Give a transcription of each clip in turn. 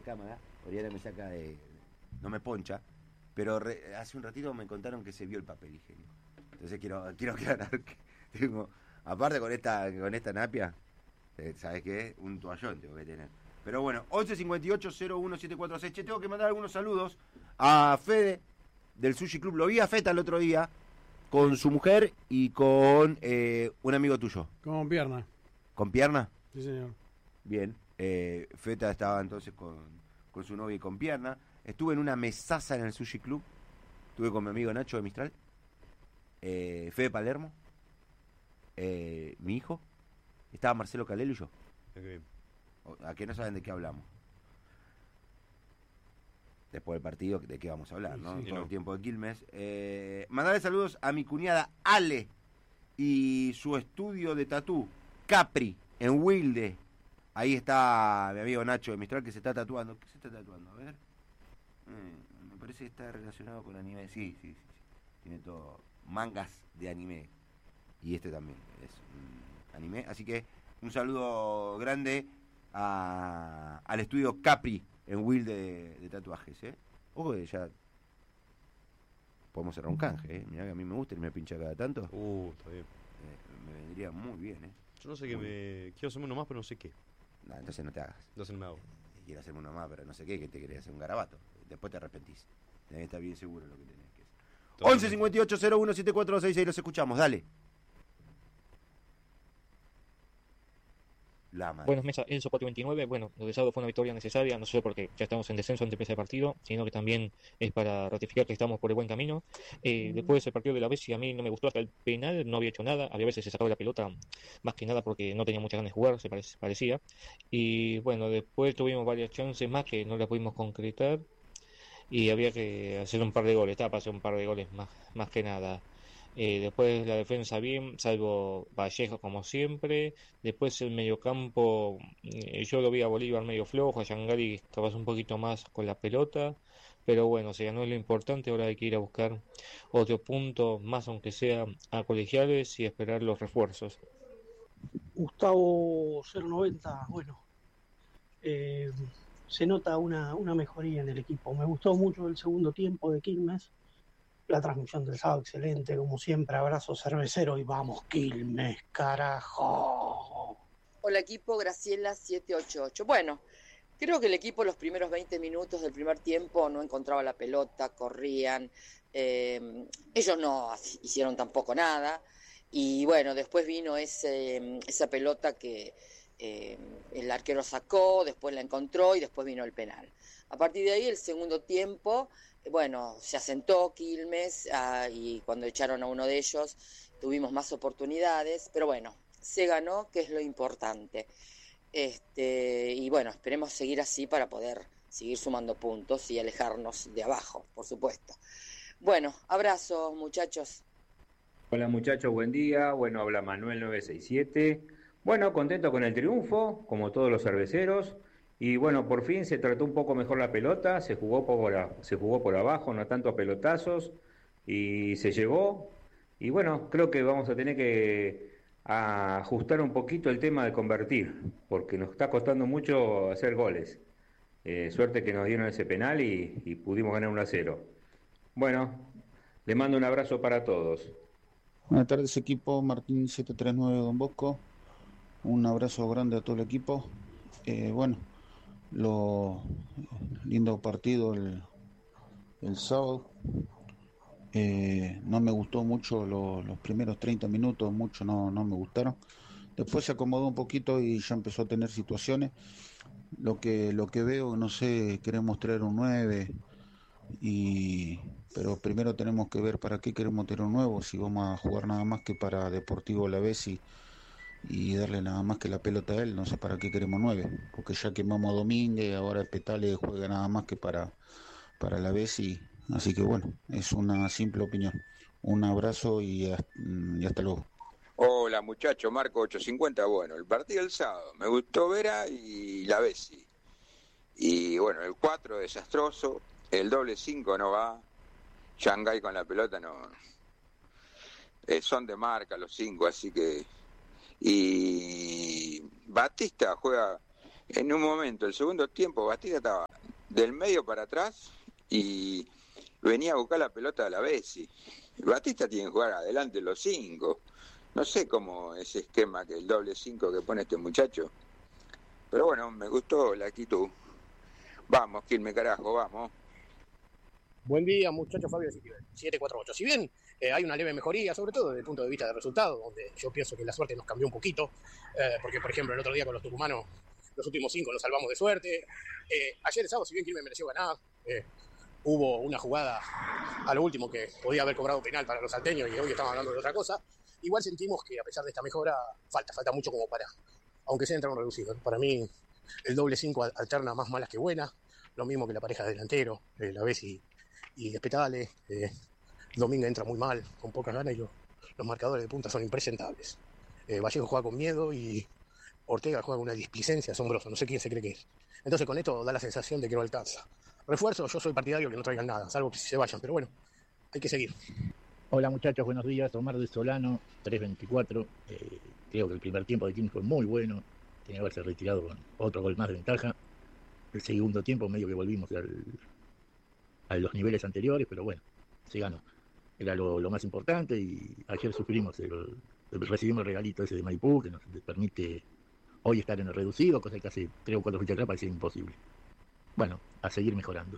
cámara, Oriana me saca no me poncha, pero hace un ratito me contaron que se vio el papel higiénico. Entonces quiero aclarar que tengo, aparte con esta napia, ¿sabes qué? Un toallón tengo que tener. Pero bueno, 1158-01-746. Che, tengo que mandar algunos saludos a Fede del Sushi Club. Lo vi a Feta el otro día con su mujer y con un amigo tuyo. Con pierna. ¿Con pierna? Sí, señor. Bien. Feta estaba entonces con su novia y con pierna. Estuve en una mesaza en el Sushi Club. Estuve con mi amigo Nacho de Mistral. Fede Palermo. Mi hijo. Estaba Marcelo Calelo y yo. Okay. ¿A qué no saben de qué hablamos? Después del partido, ¿de qué vamos a hablar? ¿No? Sí, Todo el tiempo de Quilmes. Mandarle saludos a mi cuñada Ale y su estudio de tatú, Capri, en Wilde. Ahí está mi amigo Nacho de Mistral que se está tatuando. ¿Qué se está tatuando? A ver. Me parece que está relacionado con anime. Sí. Tiene todo. Mangas de anime. Y este también es anime. Así que un saludo grande al estudio Capri en Will de tatuajes, Ojo que ya podemos cerrar un canje, Mirá que a mí me gusta y me pincha cada tanto. Está bien. Me vendría muy bien, Yo no sé qué quiero hacerme uno más, pero no sé qué. No, entonces no te hagas. Entonces no me hago. Quiero hacerme uno más, pero no sé qué, que te querés hacer un garabato. Después te arrepentís. Tenés que estar bien seguro de lo que tenés que hacer. 1158-01-7466, los escuchamos, dale. Buenos meses, Enzo 429. Bueno, lo de sábado fue una victoria necesaria, no solo porque ya estamos en descenso antes de empezar el partido, sino que también es para ratificar que estamos por el buen camino. Después del partido de la Bessi, a mí no me gustó hasta el penal, no había hecho nada, había veces se sacaba la pelota, más que nada porque no tenía muchas ganas de jugar, parecía. Y bueno, después tuvimos varias chances más que no las pudimos concretar y había que hacer un par de goles, estaba para hacer un par de goles más que nada. Después la defensa bien, salvo Vallejo como siempre. Después el mediocampo, yo lo vi a Bolívar medio flojo, a Yangari capaz un poquito más con la pelota, pero bueno, se ganó lo importante, ahora hay que ir a buscar otro punto más, aunque sea a Colegiales, y esperar los refuerzos. Gustavo 090, bueno, se nota una mejoría en el equipo. Me gustó mucho el segundo tiempo de Quilmes. La transmisión del sábado excelente, como siempre, abrazo cervecero y vamos Quilmes, carajo. Hola equipo, Graciela 788. Bueno, creo que el equipo los primeros 20 minutos del primer tiempo no encontraba la pelota, corrían, ellos no hicieron tampoco nada y bueno, después vino esa pelota que el arquero sacó, después la encontró y después vino el penal. A partir de ahí el segundo tiempo... Bueno, se asentó Quilmes y cuando echaron a uno de ellos tuvimos más oportunidades, pero bueno, se ganó, que es lo importante. Y bueno, esperemos seguir así para poder seguir sumando puntos y alejarnos de abajo, por supuesto. Bueno, abrazos muchachos. Hola muchachos, buen día. Bueno, habla Manuel 967. Bueno, contento con el triunfo, como todos los cerveceros. Y bueno, por fin se trató un poco mejor la pelota, se jugó por abajo, no tanto a pelotazos, y se llegó. Y bueno, creo que vamos a tener que ajustar un poquito el tema de convertir, porque nos está costando mucho hacer goles. Suerte que nos dieron ese penal y pudimos ganar 1-0. Bueno, le mando un abrazo para todos. Buenas tardes equipo, Martín 739 Don Bosco. Un abrazo grande a todo el equipo. Bueno, lindo partido el sábado. No me gustó mucho los primeros 30 minutos, mucho no me gustaron. Después se acomodó un poquito y ya empezó a tener situaciones. Lo que veo, no sé, queremos traer un 9, pero primero tenemos que ver para qué queremos tener un nuevo, si vamos a jugar nada más que para Deportivo La Bessi y darle nada más que la pelota a él, no sé para qué queremos 9, porque ya quemamos a Domínguez, ahora Petale juega nada más que para La Bessi, así que bueno, es una simple opinión. Un abrazo y hasta luego. Hola muchacho, Marco 850. Bueno, el partido del sábado, me gustó Vera y La Bessi. Y bueno, el 4 desastroso, el doble 5 no va, Shanghái con la pelota no. Son de marca los 5, así que... Y Batista juega En un momento, el segundo tiempo, Batista estaba del medio para atrás y venía a buscar la pelota de la Bessi. Batista tiene que jugar adelante los 5. No sé cómo ese esquema, que el doble 5 que pone este muchacho. Pero bueno, me gustó la actitud. Vamos, Quilmes, carajo, vamos. Buen día, muchachos. Fabio 748. Si bien hay una leve mejoría, sobre todo desde el punto de vista del resultado, donde yo pienso que la suerte nos cambió un poquito, porque, por ejemplo, el otro día con los tucumanos, los últimos 5 nos salvamos de suerte. Ayer el sábado, si bien Quilmes mereció ganar, hubo una jugada a lo último que podía haber cobrado penal para los salteños y hoy estamos hablando de otra cosa. Igual sentimos que a pesar de esta mejora, falta mucho como para, aunque sea entrar un reducido. Para mí, el doble 5 alterna más malas que buenas, lo mismo que la pareja de delantero, la Bessi y Espetale. Dominga entra muy mal, con pocas ganas, y los marcadores de punta son impresentables. Vallejo juega con miedo y Ortega juega con una displicencia asombrosa, no sé quién se cree que es. Entonces con esto da la sensación de que no alcanza. Refuerzo, yo soy partidario que no traigan nada, salvo que se vayan, pero bueno, hay que seguir. Hola muchachos, buenos días. Omar de Solano, 324. Creo que el primer tiempo de Quilmes fue muy bueno. Tenía que haberse retirado con otro gol más de ventaja. El segundo tiempo medio que volvimos a los niveles anteriores, pero bueno, se ganó. Era lo más importante y ayer sufrimos recibimos el regalito ese de Maipú que nos permite hoy estar en el reducido, cosa que hace 3 o 4 fechas atrás parecía imposible. Bueno, a seguir mejorando.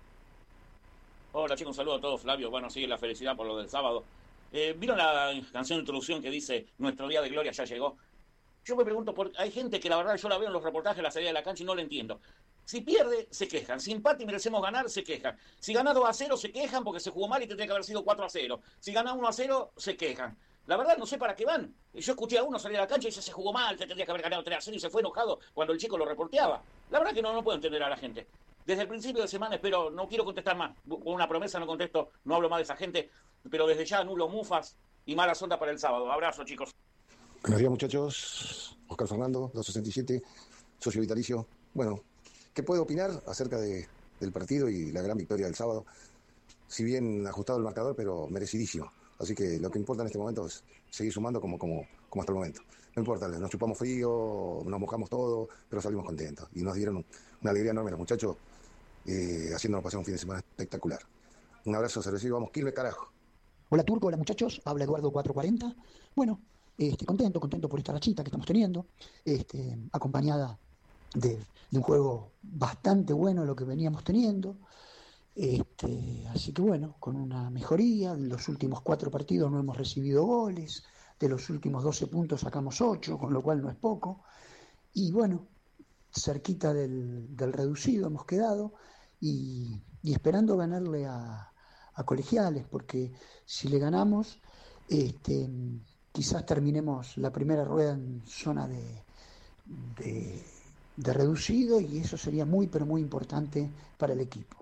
Hola chicos, un saludo a todos, Flavio. Bueno, sí, la felicidad por lo del sábado. ¿Vieron la canción de introducción que dice Nuestro día de gloria ya llegó? Yo me pregunto, hay gente que la verdad yo la veo en los reportajes de la salida de la cancha y no la entiendo. Si pierde, se quejan. Si empate y merecemos ganar, se quejan. Si gana 2-0, se quejan porque se jugó mal y tendría que haber sido 4-0. Si gana 1-0, se quejan. La verdad, no sé para qué van. Yo escuché a uno salir a la cancha y dice, se jugó mal, te tendría que haber ganado 3-0 y se fue enojado cuando el chico lo reporteaba. La verdad que no puedo entender a la gente. Desde el principio de semana espero, no quiero contestar más. Con una promesa no contesto, no hablo más de esa gente. Pero desde ya anulo mufas y mala sonda para el sábado. Abrazo, chicos. Buenos días, muchachos. Oscar Fernando, 267, socio vitalicio. Bueno, ¿qué puedo opinar acerca del partido y la gran victoria del sábado? Si bien ajustado el marcador, pero merecidísimo. Así que lo que importa en este momento es seguir sumando como hasta el momento. No importa, nos chupamos frío, nos mojamos todo, pero salimos contentos. Y nos dieron una alegría enorme los muchachos, haciéndonos pasar un fin de semana espectacular. Un abrazo cervecero, vamos, Quilmes, carajo. Hola Turco, hola muchachos, habla Eduardo 440. Bueno, contento por esta rachita que estamos teniendo, acompañada de un juego bastante bueno lo que veníamos teniendo. Así que bueno, con una mejoría. En los últimos 4 partidos no hemos recibido goles, de los últimos 12 puntos sacamos 8, con lo cual no es poco. Y bueno, cerquita del reducido hemos quedado y esperando ganarle a Colegiales, porque si le ganamos, quizás terminemos la primera rueda en zona de reducido y eso sería muy, pero muy importante para el equipo.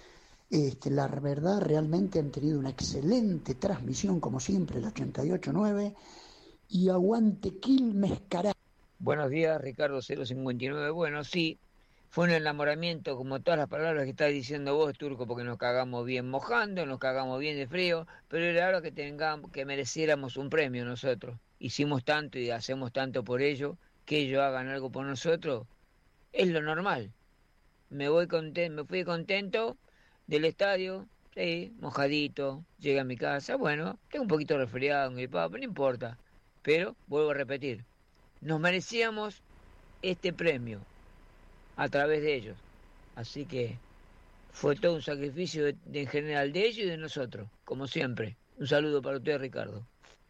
La verdad, realmente han tenido una excelente transmisión, como siempre, el 88.9, y aguante Quilmes, carajo. Buenos días, Ricardo 059. Bueno, sí, fue un enamoramiento, como todas las palabras que estás diciendo vos, Turco, porque nos cagamos bien mojando, nos cagamos bien de frío, pero era hora que mereciéramos un premio nosotros. Hicimos tanto y hacemos tanto por ellos, que ellos hagan algo por nosotros, es lo normal. Me fui contento del estadio, sí, mojadito, llegué a mi casa, bueno, tengo un poquito resfriado, gripado, pero no importa. Pero, vuelvo a repetir, nos merecíamos este premio a través de ellos. Así que fue todo un sacrificio en general de ellos y de nosotros, como siempre. Un saludo para usted, Ricardo.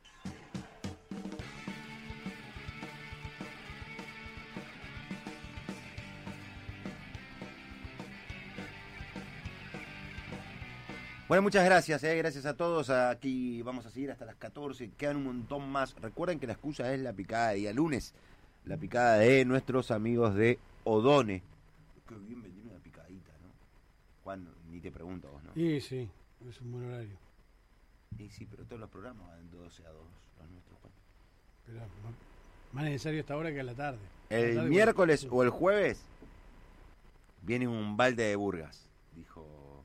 Bueno, muchas gracias, gracias a todos. Aquí vamos a seguir hasta las 14, quedan un montón más. Recuerden que la excusa es la picada de día lunes, la picada de nuestros amigos de Odone. Qué bien vendieron una picadita, ¿no? Juan, ni te pregunto a vos, ¿no? Sí, sí, es un buen horario. Y sí, pero todos los programas van de 12 a 2, los nuestros, Juan. Pero más necesario esta hora que a la tarde. El miércoles o el jueves viene un balde de Burgas, dijo...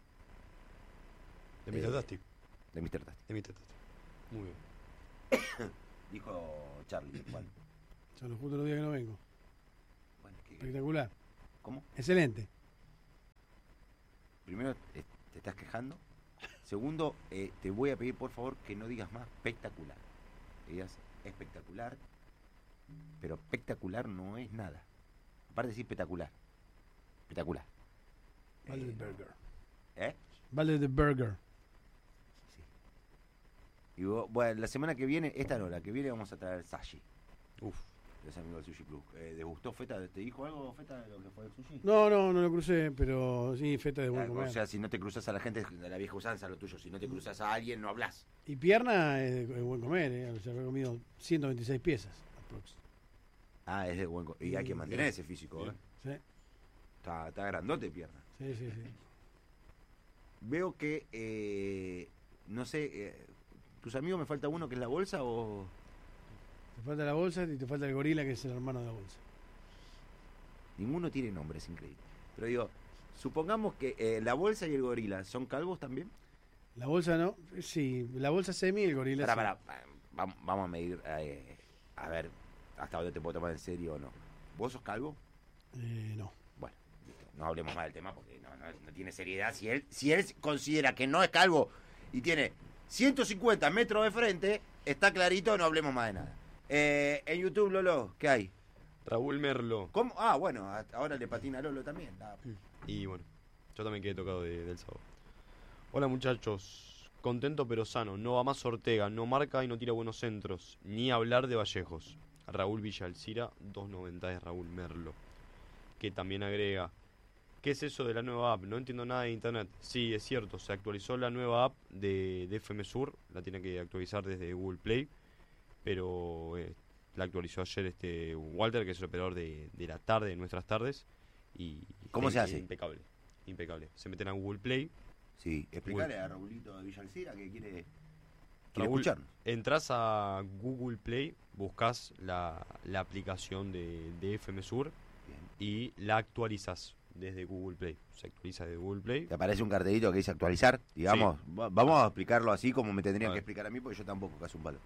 De Mr. Dusty. De Mr. Dusty. De Mr. Dusty. Muy bien. Dijo Charlie, Juan. Son los justos los días que no vengo. Bueno, Espectacular. ¿Cómo? Excelente. Primero, te estás quejando. Segundo, te voy a pedir por favor que no digas más espectacular. Que digas espectacular, pero espectacular no es nada. Aparte de decir espectacular. Espectacular. Vale de Burger. ¿Eh? Vale de Burger. Y bueno, la semana que viene, esta no, la que viene vamos a traer Sashi. Uf. Los amigos del Sushi Club. ¿Degustó Feta? ¿Te dijo algo Feta de lo que fue el sushi? No lo crucé, pero sí, feta de buen comer. O sea, si no te cruzas a la gente de la vieja usanza, lo tuyo. Si no te cruzas a alguien, no hablas. Y pierna es de buen comer, O sea, he comido 126 piezas. Aprox. Ah, es de buen comer. Y hay que mantener ese físico, ¿eh? Sí. Está grandote pierna. Sí. Veo que, no sé, ¿tus amigos me falta uno que es la bolsa o...? Te falta la bolsa y te falta el gorila, que es el hermano de la bolsa. Ninguno tiene nombre, es increíble. Pero digo, supongamos que la bolsa y el gorila, ¿son calvos también? La bolsa no, sí, la bolsa semi y el gorila Pará, sí. vamos a medir, a ver, hasta dónde te puedo tomar en serio o no. ¿Vos sos calvo? No. Bueno, listo, no hablemos más del tema porque no tiene seriedad. Si él considera que no es calvo y tiene 150 metros de frente, está clarito, no hablemos más de nada. En YouTube, Lolo, ¿qué hay? Raúl Merlo. ¿Cómo? Ah, bueno, ahora le patina a Lolo también. Y bueno, yo también quedé tocado del sábado. Hola muchachos, contento pero sano. No va más Ortega, no marca y no tira buenos centros. Ni hablar de Vallejos. Raúl Villalcira, 2.90 es Raúl Merlo. Que también agrega, ¿qué es eso de la nueva app? No entiendo nada de internet. Sí, es cierto, se actualizó la nueva app de FM Sur. La tiene que actualizar desde Google Play. Pero la actualizó ayer Walter, que es el operador de la tarde, de nuestras tardes. Y ¿Cómo se hace? Impecable. Se meten a Google Play. Sí, explicarle a Raulito de Villalcira que quiere Raúl, escucharnos. Entras a Google Play, buscas la aplicación de FM Sur. Bien. Y la actualizas desde Google Play. Se actualiza de Google Play. Te aparece un cartelito que dice actualizar, digamos. Sí. Vamos a explicarlo así como me tendrían que explicar a mí, porque yo tampoco caso un palo.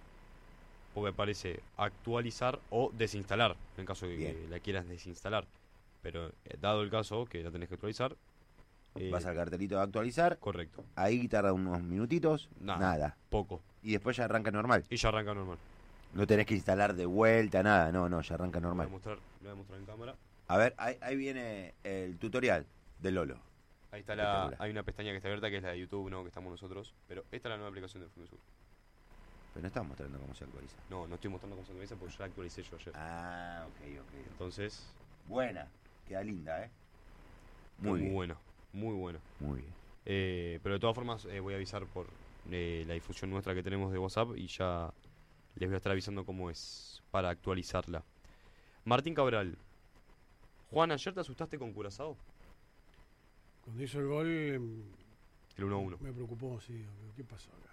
Porque parece actualizar o desinstalar, en caso de que la quieras desinstalar. Pero dado el caso que la tenés que actualizar... vas al cartelito de actualizar. Correcto. Ahí tarda unos minutitos. Nada. Poco. Y después ya arranca normal. Y ya arranca normal. No tenés que instalar de vuelta, nada. No, ya arranca normal. Lo voy a mostrar en cámara. A ver, ahí viene el tutorial de Lolo. Ahí está hay una pestaña que está abierta, que es la de YouTube, no, que estamos nosotros. Pero esta es la nueva aplicación de FM Sur. Pero no estás mostrando cómo se actualiza. No estoy mostrando cómo se actualiza porque ya la actualicé yo ayer. Ah, ok. Entonces... Buena. Queda linda, Muy buena. Muy bien. Pero de todas formas voy a avisar por la difusión nuestra que tenemos de WhatsApp y ya les voy a estar avisando cómo es para actualizarla. Martín Cabral. Juan, ¿ayer te asustaste con Curazao? Cuando hizo el gol... El 1-1. Me preocupó, sí. ¿Qué pasó acá?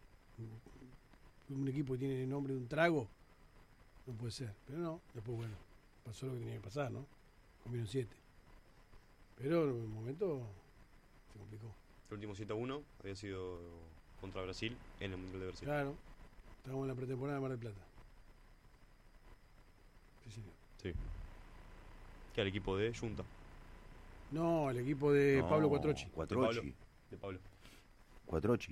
Un equipo que tiene el nombre de un trago, no puede ser. Pero no, después bueno, pasó lo que tenía que pasar, ¿no? Comieron 7. Pero en un momento se complicó. El último 7-1 había sido contra Brasil en el Mundial de Brasil. Claro, estábamos en la pretemporada de Mar del Plata. Sí, señor. Sí. ¿Qué el equipo de Junta? No, el equipo de Pablo Quattrocchi. De Pablo. Quattrocchi.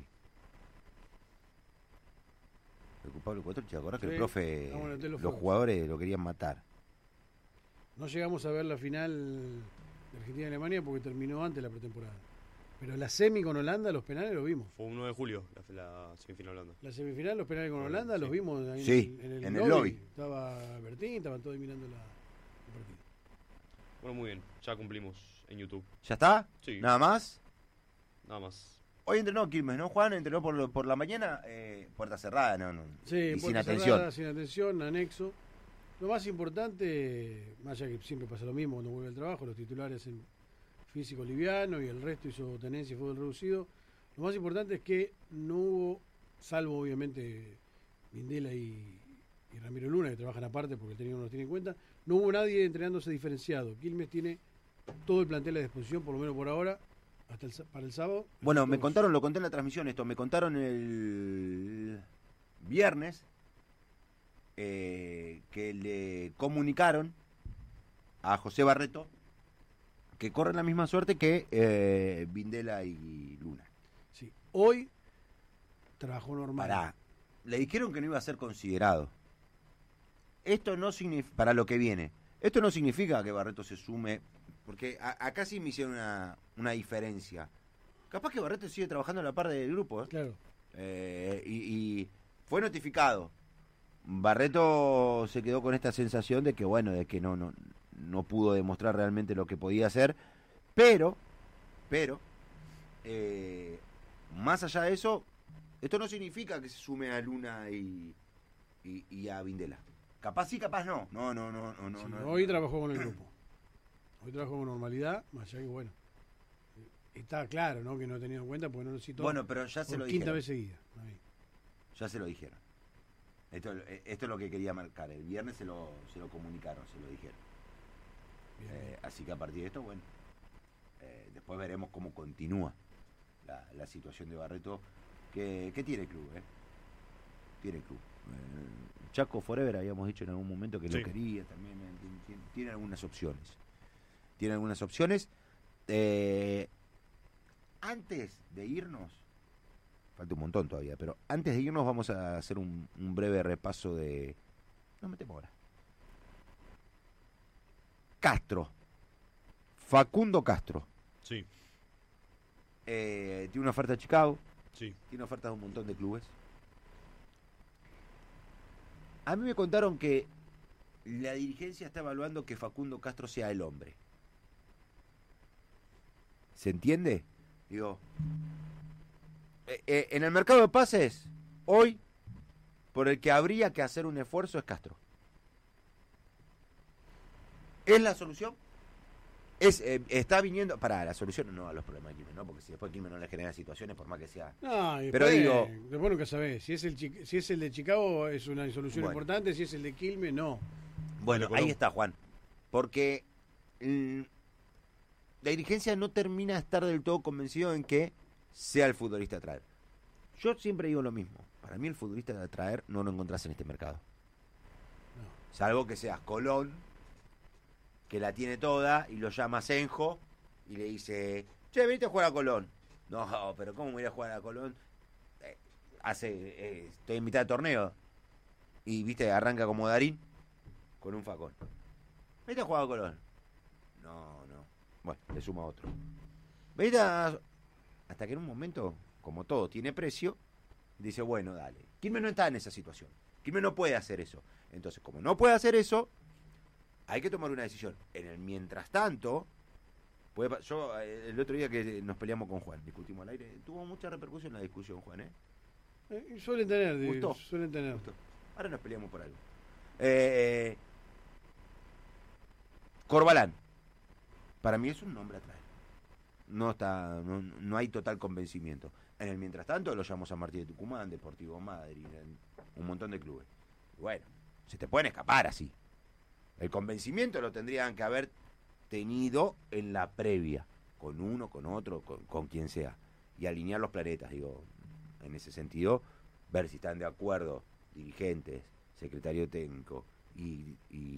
Pablo Quattrocchi, ¿te acordás que el profe, los jugadores lo querían matar? No llegamos a ver la final de Argentina-Alemania porque terminó antes la pretemporada. Pero la semi con Holanda, los penales los vimos. Fue 1 de julio, la semifinal Holanda. La semifinal, los penales con Holanda, los vimos ahí en el lobby. Estaba Bertín, estaban todos mirando el partido. Bueno, muy bien, ya cumplimos en YouTube. ¿Ya está? Sí. ¿Nada más? Nada más. Hoy entrenó Quilmes, ¿no, Juan? Entrenó por la mañana, puerta cerrada, no. Sí, y sin atención. Cerrada, sin atención, anexo. Lo más importante, más allá que siempre pasa lo mismo cuando vuelve al trabajo, los titulares en físico liviano y el resto hizo tenencia y fútbol reducido. Lo más importante es que no hubo, salvo obviamente Mindela y Ramiro Luna, que trabajan aparte porque el técnico no los tiene en cuenta, no hubo nadie entrenándose diferenciado. Quilmes tiene todo el plantel a disposición, por lo menos por ahora, para el sábado. Bueno, me contaron, lo conté en la transmisión esto, me contaron el viernes que le comunicaron a José Barreto, que corren la misma suerte que Vindela y Luna. Sí. Hoy trabajó normal. Le dijeron que no iba a ser considerado. Esto no significa, para lo que viene, esto no significa que Barreto se sume, porque acá sí me hicieron una diferencia. Capaz que Barreto sigue trabajando a la par del grupo, ¿eh? Claro. Y fue notificado. Barreto se quedó con esta sensación de que, bueno, de que no pudo demostrar realmente lo que podía hacer, pero, más allá de eso, esto no significa que se sume a Luna y a Vindela. Capaz sí, capaz no. No. Hoy trabajó con el grupo. Hoy trabajó con normalidad, más allá que bueno. Está claro, ¿no? Que no he tenido en cuenta porque no lo citó. Bueno, pero ya se lo quinta dijeron. Vez seguida. Ahí. Ya se lo dijeron. Esto es lo que quería marcar. El viernes se lo comunicaron, se lo dijeron. Así que a partir de esto, bueno, después veremos cómo continúa la situación de Barreto, que tiene el club, Tiene el club. Chaco Forever habíamos dicho en algún momento que sí, lo quería también. Tiene algunas opciones. Antes de irnos, falta un montón todavía, pero antes de irnos vamos a hacer un breve repaso de... No metemos ahora. Castro. Facundo Castro. Sí. Tiene una oferta de Chicago. Sí. Tiene ofertas de un montón de clubes. A mí me contaron que la dirigencia está evaluando que Facundo Castro sea el hombre. ¿Se entiende? Digo, en el mercado de pases, hoy, por el que habría que hacer un esfuerzo es Castro. ¿Es la solución? Está viniendo... la solución no a los problemas de Quilmes, ¿no? Porque si después Quilmes no le genera situaciones, por más que sea... No, pero digo... Después nunca sabés. Si es el de Chicago es una solución importante, si es el de Quilmes, no. Bueno, ahí está, Juan. Porque la dirigencia no termina de estar del todo convencido en que sea el futbolista a traer. Yo siempre digo lo mismo. Para mí el futbolista a traer no lo encontrás en este mercado. No. Salvo que seas Colón, que la tiene toda, y lo llama Senjo, y le dice, che, venite a jugar a Colón. No, pero ¿cómo me voy a jugar a Colón? Estoy en mitad de torneo. Y, viste, arranca como Darín, con un facón. Venite a jugar a Colón. No. Bueno, le suma otro. Venite hasta que en un momento, como todo, tiene precio, dice, bueno, dale. Quilmes no está en esa situación. Quilmes no puede hacer eso. Entonces, como no puede hacer eso, hay que tomar una decisión. En el mientras tanto, yo el otro día que nos peleamos con Juan, discutimos al aire, tuvo mucha repercusión la discusión, Juan, Suelen tener. ¿Gustó? Suelen tener. ¿Gustó? Ahora nos peleamos por algo. Corbalán. Para mí es un nombre a traer. No hay total convencimiento. En el mientras tanto lo llamamos a Martín de Tucumán, Deportivo Madrid, un montón de clubes. Y bueno, se te pueden escapar así. El convencimiento lo tendrían que haber tenido en la previa, con uno, con otro, con quien sea, y alinear los planetas, digo, en ese sentido, ver si están de acuerdo dirigentes, secretario técnico y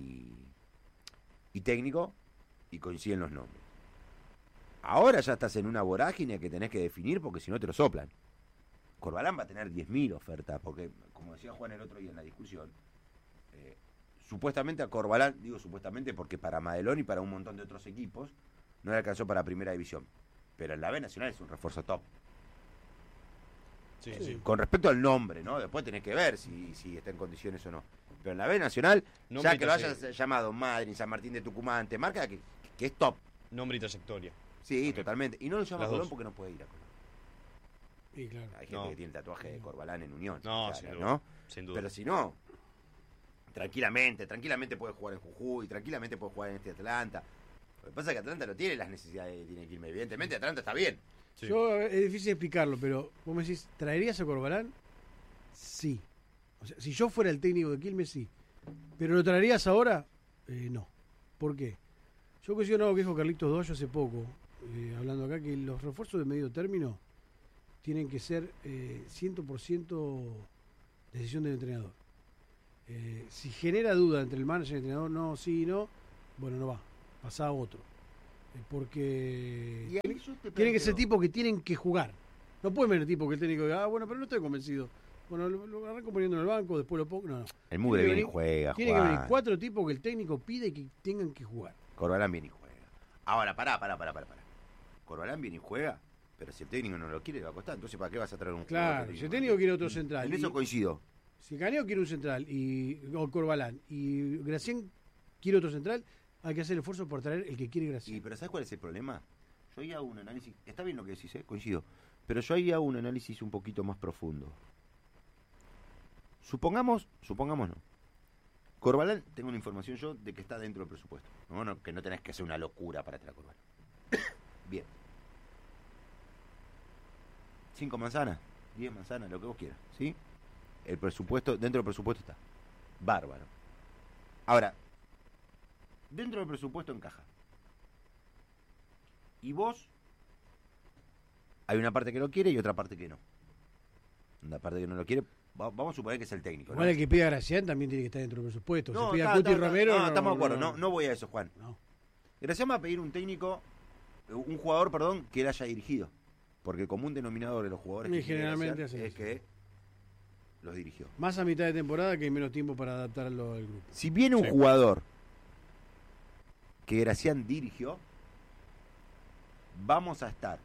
técnico, y coinciden los nombres. Ahora ya estás en una vorágine que tenés que definir porque si no te lo soplan. Corbalán va a tener 10.000 ofertas, porque, como decía Juan el otro día en la discusión, supuestamente a Corbalán, digo supuestamente porque para Madelón y para un montón de otros equipos no le alcanzó para Primera División, pero en la B Nacional es un refuerzo top. Sí. Con respecto al nombre, ¿no? Después tenés que ver si está en condiciones o no. Pero en la B Nacional, nombre ya que lo hayas llamado Madrid, San Martín de Tucumán, te marca que es top. Nombre y trayectoria. Sí, también. Totalmente. Y no lo llama Colón porque no puede ir a Colón. Sí, claro. Hay gente que tiene el tatuaje de Corbalán en Unión. No, claro, sin duda. Pero si no, tranquilamente puede jugar en Jujuy, tranquilamente puede jugar en este Atlanta. Lo que pasa es que Atlanta no tiene las necesidades que tiene Quilmes. Evidentemente Atlanta está bien. Sí. Es difícil explicarlo, pero vos me decís, ¿traerías a Corbalán? Sí. O sea, si yo fuera el técnico de Quilmes, sí. ¿Pero lo traerías ahora? No. ¿Por qué? Yo coincido con algo que dijo Carlitos Doyo hace poco, hablando acá, que los refuerzos de medio término tienen que ser 100% decisión del entrenador. Si genera duda entre el manager y el entrenador, no, sí, no, bueno, no va. pasá a otro. Porque Y ahí yo te tienen que ser planteo- tipos que tienen que jugar. No pueden venir tipos que el técnico diga, bueno, pero no estoy convencido. Bueno, lo arranco poniendo en el banco, después lo pongo. No. El Mugre Tiene que viene y venir- juega, Tiene que venir Juan. 4 tipos que el técnico pide que tengan que jugar. Corbalán viene y juega. Ahora, pará. Corbalán viene y juega, pero si el técnico no lo quiere, le va a costar. Entonces, ¿para qué vas a traer un jugador Claro, que si el técnico quiere otro En central. eso y- coincido. Si Caneo quiere un central o Corbalán y Gracián quiere otro central, hay que hacer el esfuerzo por traer el que quiere Gracián. Pero ¿sabes cuál es el problema? Yo ahí hago un análisis, está bien lo que decís, coincido, pero yo ahí hago un análisis un poquito más profundo. Supongamos no. Corbalán, tengo una información yo de que está dentro del presupuesto. No, que no tenés que hacer una locura para traer a Corbalán. Bien. 5 manzanas, 10 manzanas, lo que vos quieras, ¿sí? El presupuesto, dentro del presupuesto está. Bárbaro. Ahora, dentro del presupuesto encaja. Y vos, hay una parte que lo quiere y otra parte que no. Una parte que no lo quiere, vamos a suponer que es el técnico, ¿no? Igual el que pida a Gracián también tiene que estar dentro del presupuesto. No, Si pide a está, Cuti está, Romero. no, estamos de acuerdo, no voy a eso, Juan. Gracián va a pedir un técnico, un jugador, perdón, que él haya dirigido. Porque el común denominador de los jugadores Y que tiene generalmente Gracián hacen es que los dirigió. Más a mitad de temporada que hay menos tiempo para adaptarlo al grupo. Si viene un jugador que Gracián dirigió, vamos a estar,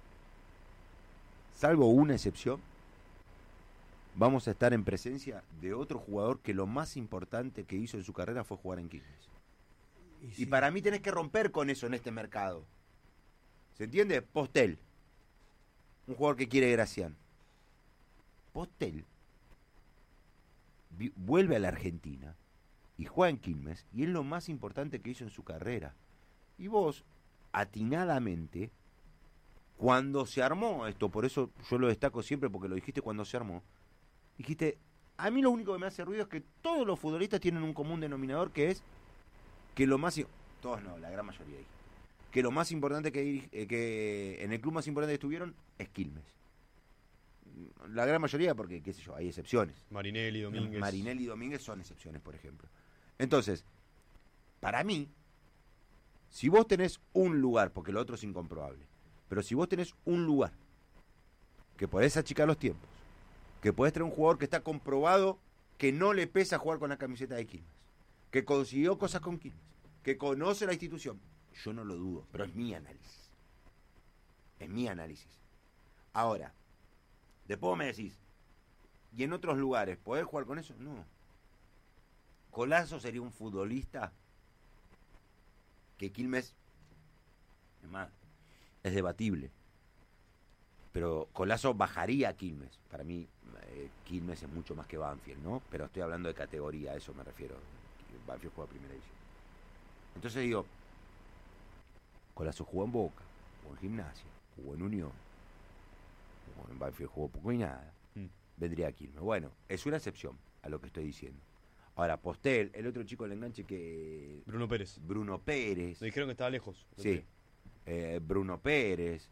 salvo una excepción, vamos a estar en presencia de otro jugador que lo más importante que hizo en su carrera fue jugar en Quilmes. Y para mí tenés que romper con eso en este mercado. ¿Se entiende? Postel. Un jugador que quiere Gracián. Postel vuelve a la Argentina y juega en Quilmes y es lo más importante que hizo en su carrera. Y vos, atinadamente, cuando se armó esto, por eso yo lo destaco siempre porque lo dijiste cuando se armó, dijiste, a mí lo único que me hace ruido es que todos los futbolistas tienen un común denominador que es que lo más... Todos no, la gran mayoría dije. Que lo más importante que en el club más importante que estuvieron es Quilmes. La gran mayoría, porque, qué sé yo, hay excepciones. Marinelli, Domínguez. Marinelli y Domínguez son excepciones, por ejemplo. Entonces, para mí, si vos tenés un lugar, porque lo otro es incomprobable, pero si vos tenés un lugar que podés achicar los tiempos, que podés traer un jugador que está comprobado que no le pesa jugar con la camiseta de Quilmes, que consiguió cosas con Quilmes, que conoce la institución, yo no lo dudo, pero es mi análisis. Es mi análisis. Ahora, después vos me decís, ¿y en otros lugares podés jugar con eso? No. Colazo sería un futbolista que Quilmes, es más, es debatible. Pero Colazo bajaría a Quilmes. Para mí, Quilmes es mucho más que Banfield, ¿no? Pero estoy hablando de categoría, a eso me refiero. Banfield juega primera división. Entonces digo, Colazo jugó en Boca, jugó en Gimnasia, jugó en Unión, jugó en Banfield, jugó poco y nada. Vendría a Quilmes. Bueno, es una excepción a lo que estoy diciendo. Ahora, Postel, el otro chico del enganche que... Bruno Pérez. Bruno Pérez. Me dijeron que estaba lejos. Sí. Bruno Pérez.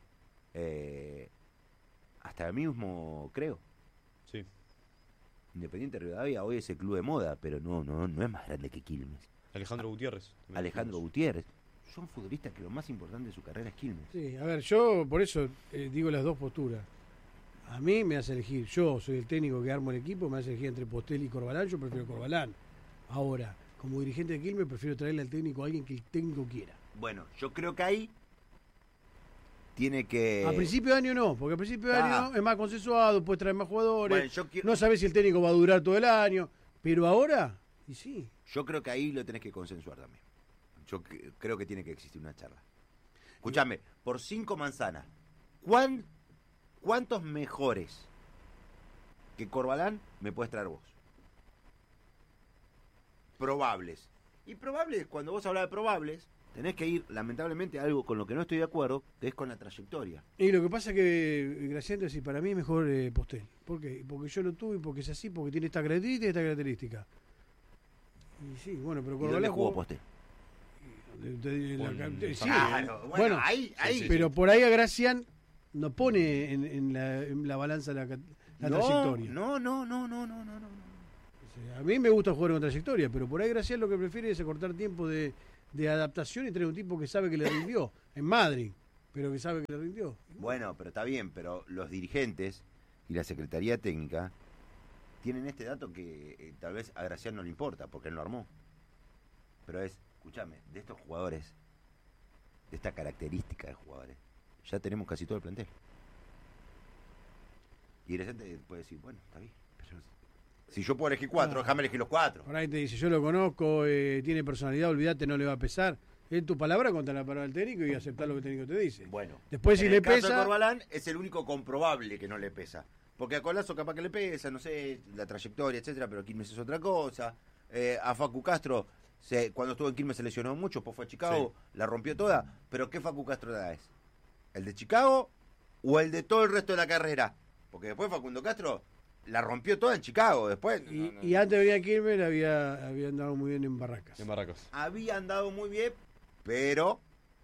Hasta el mismo, creo. Sí. Independiente de Rivadavia hoy es el club de moda, pero no es más grande que Quilmes. Alejandro Gutiérrez. Alejandro Gutiérrez. Son futbolistas que lo más importante de su carrera es Quilmes. Sí, a ver, yo por eso digo las dos posturas. A mí me hace elegir, yo soy el técnico que armo el equipo, me hace elegir entre Postel y Corbalán, yo prefiero Corbalán. Ahora, como dirigente de Quilmes, prefiero traerle al técnico a alguien que el técnico quiera. Bueno, yo creo que ahí tiene que... A principio de año no, porque a principio de año es más consensuado, puedes traer más jugadores, Bueno, yo quiero- no sabes si el técnico va a durar todo el año, pero ahora, y sí. Yo creo que ahí lo tenés que consensuar también. Yo creo que tiene que existir una charla. Escúchame, por 5 manzanas, ¿cuántos mejores que Corbalán me puedes traer vos? Probables. Y probables, cuando vos hablas de probables, tenés que ir, lamentablemente, a algo con lo que no estoy de acuerdo, que es con la trayectoria. Y lo que pasa es que, Graciano, decir, para mí es mejor Postel. ¿Por qué? Porque yo lo tuve, porque es así, porque tiene esta característica y esta característica. Y sí, bueno, pero ¿Y Corbalán dónde jugó Postel? Sí, Claro, bueno, ahí. pero por ahí a Gracián no pone en la balanza la trayectoria. No. O sea, a mí me gusta jugar con trayectoria, pero por ahí Gracián lo que prefiere es acortar tiempo de de adaptación y trae un tipo que sabe que le rindió en Madrid, pero que sabe que le rindió. Bueno, pero está bien, pero los dirigentes y la Secretaría Técnica tienen este dato que tal vez a Gracián no le importa, porque él lo armó. Pero escúchame, de estos jugadores, de esta característica de jugadores, ya tenemos casi todo el plantel. Y Gracián te puede decir, bueno, está bien, pero si yo puedo elegir 4, déjame elegir los 4. Por ahí te dice, yo lo conozco, tiene personalidad, olvídate, no le va a pesar. Es tu palabra contra la palabra del técnico y aceptar lo que el técnico te dice. Bueno, después si en le el caso pesa... de Corbalán es el único comprobable que no le pesa. Porque a Colazo capaz que le pesa, no sé, la trayectoria, etcétera, pero Quilmes es otra cosa. A Facu Castro, cuando estuvo en Quilmes se lesionó mucho, después fue a Chicago, la rompió toda. Pero ¿qué Facu Castro es? ¿El de Chicago o el de todo el resto de la carrera? Porque después Facundo Castro la rompió toda en Chicago, después... Y antes de venir a Quilmes había andado muy bien en Barracas. En Barracas. Había andado muy bien, pero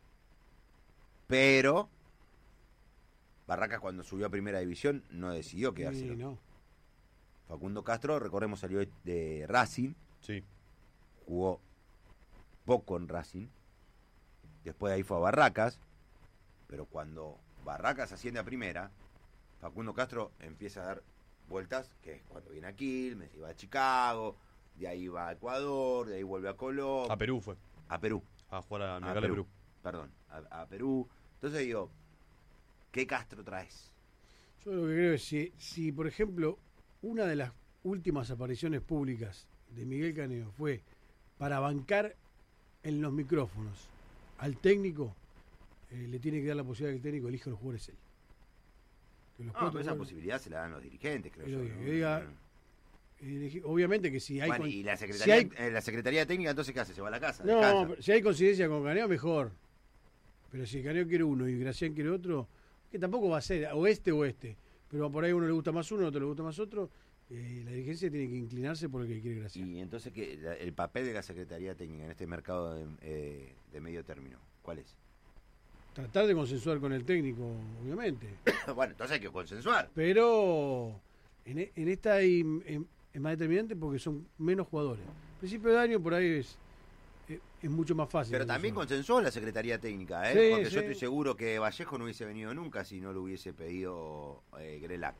Barracas cuando subió a Primera División no decidió quedarse. No. Facundo Castro, recordemos, salió de Racing. Sí. Jugó poco en Racing. Después de ahí fue a Barracas. Pero cuando Barracas asciende a Primera, Facundo Castro empieza a dar vueltas, que es cuando viene a Quilmes, iba a Chicago, de ahí va a Ecuador, de ahí vuelve a Colombia. A Perú fue. A Perú. A jugar a Nacal de Perú. Perdón, a Perú. Entonces digo, ¿qué Castro traes? Yo lo que creo es si por ejemplo, una de las últimas apariciones públicas de Miguel Caneo fue para bancar en los micrófonos al técnico, le tiene que dar la posibilidad que el técnico elija los jugadores él. Que los Pero esa posibilidad se la dan los dirigentes, creo yo. Que diga, obviamente que si hay... Bueno, y la Secretaría Técnica, entonces, ¿qué hace? ¿Se va a la casa? No, si hay coincidencia con Caneo, mejor. Pero si Caneo quiere uno y Gracián quiere otro, que tampoco va a ser o este, pero por ahí a uno le gusta más uno, a otro le gusta más otro, la dirigencia tiene que inclinarse por el que quiere Gracián. Y entonces, el papel de la Secretaría Técnica en este mercado de medio término, ¿cuál es? Tratar de consensuar con el técnico, obviamente. Bueno, entonces hay que consensuar. Pero en esta es más determinante porque son menos jugadores. Principio de año por ahí es mucho más fácil. Pero también consensuó la Secretaría Técnica, Sí, porque sí. yo estoy seguro que Vallejo no hubiese venido nunca si no lo hubiese pedido Grelac.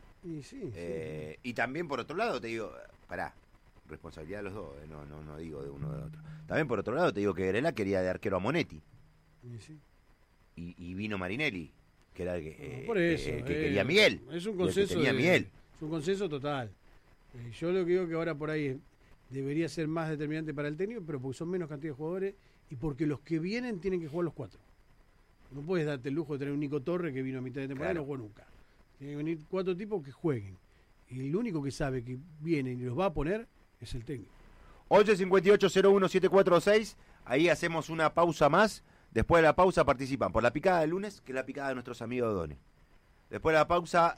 Y también por otro lado te digo, pará, responsabilidad de los dos, no digo de uno o de otro. También por otro lado te digo que Grelac quería de arquero a Monetti. Y vino Marinelli, que era el que quería Miguel. Es un consenso. Miguel. Es un consenso total. Yo lo que digo que ahora por ahí debería ser más determinante para el técnico, pero porque son menos cantidad de jugadores y porque los que vienen tienen que jugar los 4. No puedes darte el lujo de tener un Nico Torres que vino a mitad de temporada y no jugó nunca. Tienen que venir 4 tipos que jueguen. Y el único que sabe que vienen y los va a poner es el técnico. 1158-01-746. Ahí hacemos una pausa más. Después de la pausa participan por la picada del lunes, que es la picada de nuestros amigos de Done. Después de la pausa,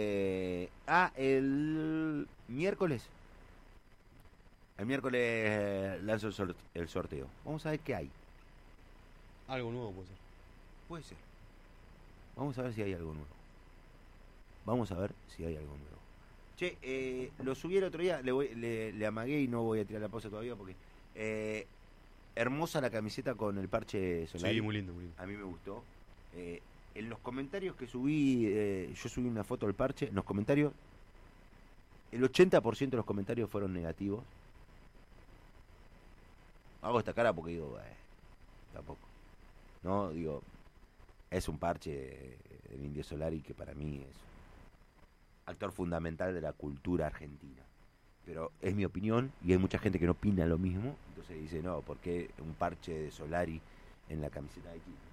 el miércoles. El miércoles lanzo el sorteo. Vamos a ver qué hay. Algo nuevo puede ser. Puede ser. Vamos a ver si hay algo nuevo. Vamos a ver si hay algo nuevo. Che, lo subí el otro día, le amagué y no voy a tirar la pausa todavía porque... hermosa la camiseta con el parche solar. Sí, muy lindo, muy lindo. A mí me gustó. En los comentarios que subí, yo subí una foto del parche. En los comentarios, el 80% de los comentarios fueron negativos. Hago esta cara porque digo, tampoco. No, digo, es un parche del Indio Solari que para mí es actor fundamental de la cultura argentina. Pero es mi opinión y hay mucha gente que no opina lo mismo. Entonces dice, no, ¿por qué un parche de Solari en la camiseta de Quilmes?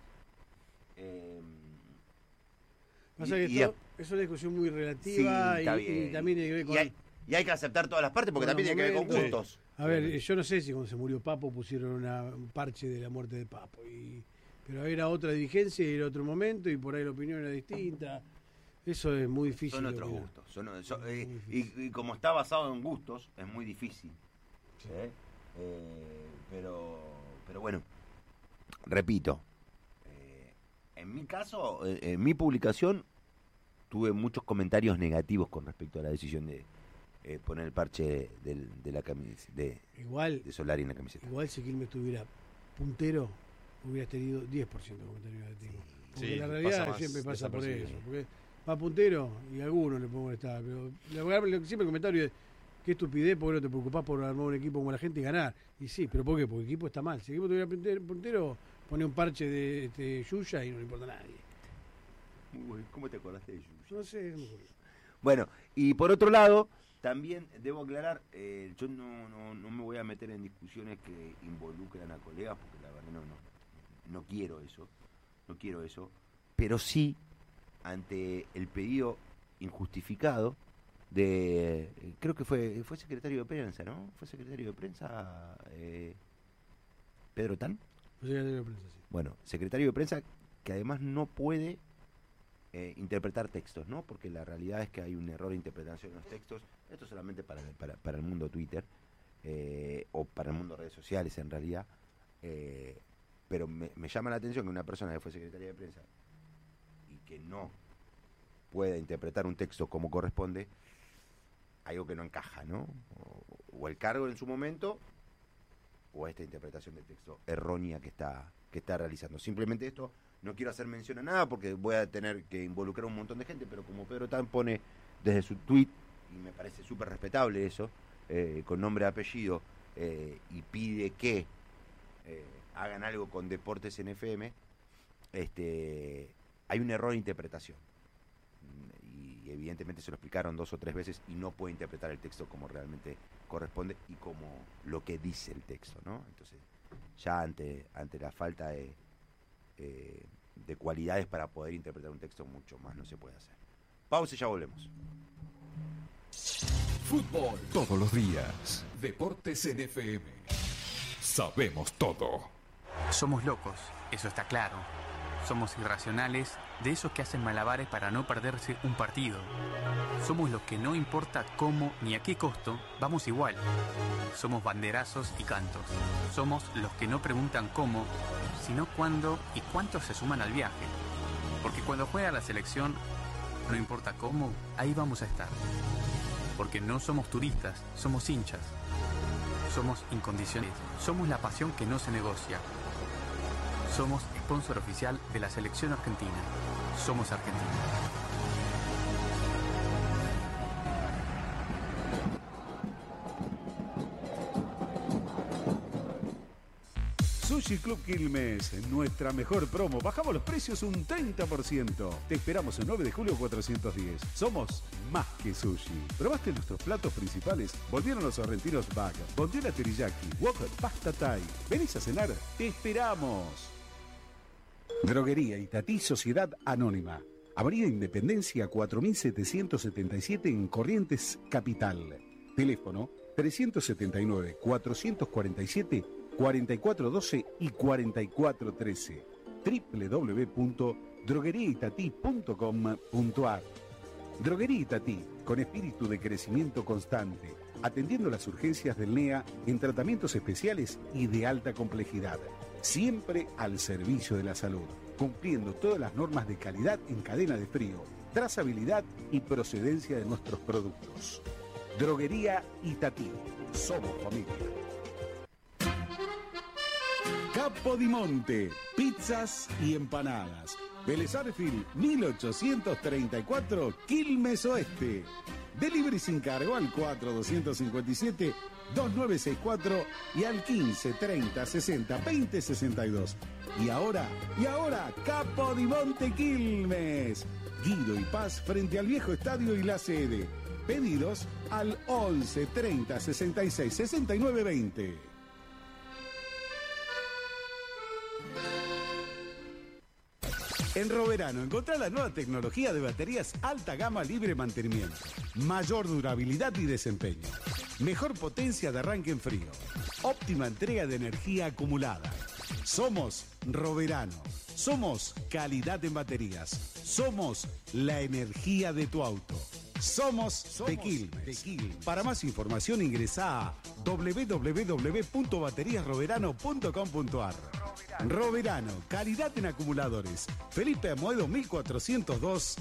Pasa que es una discusión muy relativa y también tiene que ver con... Y hay que aceptar todas las partes porque también tiene que ver con gustos. A ver, yo no sé si cuando se murió Papo pusieron un parche de la muerte de Papo. Pero era otra dirigencia y era otro momento y por ahí la opinión era distinta. Eso es muy difícil. Son otros gustos. Y como está basado en gustos, es muy difícil. Sí. Pero bueno, repito, en mi caso, en mi publicación, tuve muchos comentarios negativos con respecto a la decisión de poner el parche de la camiseta de Solari en la camiseta. Igual si Quilmes tuviera puntero, hubieras tenido 10% de comentario negativo. Porque Sí, la realidad pasa siempre más pasa por eso. desapercibido. Porque va puntero y a algunos le puede molestar. Pero siempre el comentario es: qué estupidez, porque no te preocupás por armar un equipo como la gente y ganar. Y sí, pero ¿por qué? Porque el equipo está mal. Si el equipo tuviera puntero, pone un parche de Yuya y no le importa a nadie. ¿Cómo te acordaste de Yuya? No sé, no me acuerdo. Bueno, y por otro lado, también debo aclarar, yo no me voy a meter en discusiones que involucran a colegas, porque la verdad no quiero eso, pero sí, ante el pedido injustificado de, creo que fue secretario de prensa, ¿no? Fue secretario de prensa Pedro Tan. Fue secretario de prensa, sí. Bueno, secretario de prensa que además no puede interpretar textos, ¿no? Porque la realidad es que hay un error de interpretación en los textos. Esto solamente para el mundo Twitter o para el mundo redes sociales en realidad. Pero me llama la atención que una persona que fue secretaria de prensa y que no pueda interpretar un texto como corresponde, algo que no encaja, ¿no? O el cargo en su momento o esta interpretación del texto errónea que está realizando. Simplemente esto. No quiero hacer mención a nada porque voy a tener que involucrar a un montón de gente, pero como Pedro Tan pone desde su tweet, y me parece súper respetable eso, con nombre y apellido, y pide que hagan algo con Deportes en FM, hay un error de interpretación. Y evidentemente se lo explicaron 2 o 3 veces y no puede interpretar el texto como realmente corresponde y como lo que dice el texto, ¿no? Entonces, ya ante la falta de cualidades para poder interpretar un texto, mucho más no se puede hacer. Pausa y ya volvemos. Fútbol todos los días. Deportes en FM. Sabemos todo. Somos locos, eso está claro. Somos irracionales, de esos que hacen malabares para no perderse un partido. Somos los que no importa cómo ni a qué costo, vamos igual. Somos banderazos y cantos. Somos los que no preguntan cómo, sino cuándo y cuántos se suman al viaje. Porque cuando juega la selección, no importa cómo, ahí vamos a estar. Porque no somos turistas, somos hinchas. Somos incondicionales. Somos la pasión que no se negocia. Somos sponsor oficial de la selección argentina. Somos Argentina. Sushi Club Quilmes, nuestra mejor promo. Bajamos los precios un 30%. Te esperamos el 9 de julio 410. Somos más que sushi. ¿Probaste nuestros platos principales? Volvieron los sorrentinos bag, bondiola teriyaki, wok, pasta thai. ¿Venís a cenar? ¡Te esperamos! Droguería Itatí Sociedad Anónima. Avenida Independencia 4777 en Corrientes, Capital. Teléfono 379-447-4412 y 4413. www.drogueriaitatí.com.ar. Droguería Itatí, con espíritu de crecimiento constante, atendiendo las urgencias del NEA en tratamientos especiales y de alta complejidad. Siempre al servicio de la salud, cumpliendo todas las normas de calidad en cadena de frío, trazabilidad y procedencia de nuestros productos. Droguería Itatí. Somos familia. Capodimonte. Pizzas y empanadas. Vélez Arfield, 1834, Quilmes Oeste. Delivery sin cargo al 4257-2964 y al 1530602062. Y ahora, Capodimonte Quilmes. Guido y Paz frente al viejo estadio y la sede. Pedidos al 11 30 66 69 20. En Roverano encontrá la nueva tecnología de baterías alta gama libre mantenimiento, mayor durabilidad y desempeño, mejor potencia de arranque en frío, óptima entrega de energía acumulada. Somos Roverano, somos calidad en baterías, somos la energía de tu auto. Somos de Quilmes. Para más información ingresá a www.bateriasroverano.com.ar. Roverano, calidad en acumuladores. Felipe Amoedo 1402,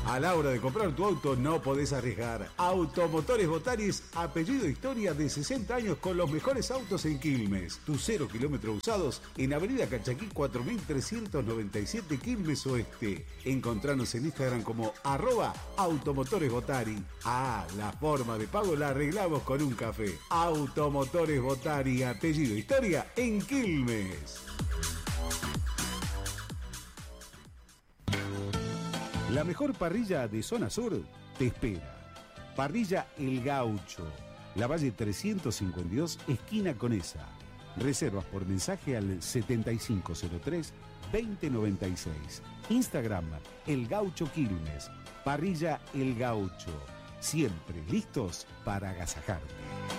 A la hora de comprar tu auto no podés arriesgar. Automotores Botaris, apellido Historia, de 60 años con los mejores autos en Quilmes. Tus 0 kilómetros usados en Avenida Cachaquí 4397 Quilmes Oeste. Encontranos en Instagram como @Automotores Botari. La forma de pago la arreglamos con un café. Automotores Botari, apellido Historia en Quilmes. La mejor parrilla de Zona Sur te espera. Parrilla El Gaucho, Lavalle 352, esquina Conesa. Reservas por mensaje al 7503-2096. Instagram El Gaucho Quilmes. Parrilla El Gaucho. Siempre listos para agasajarte.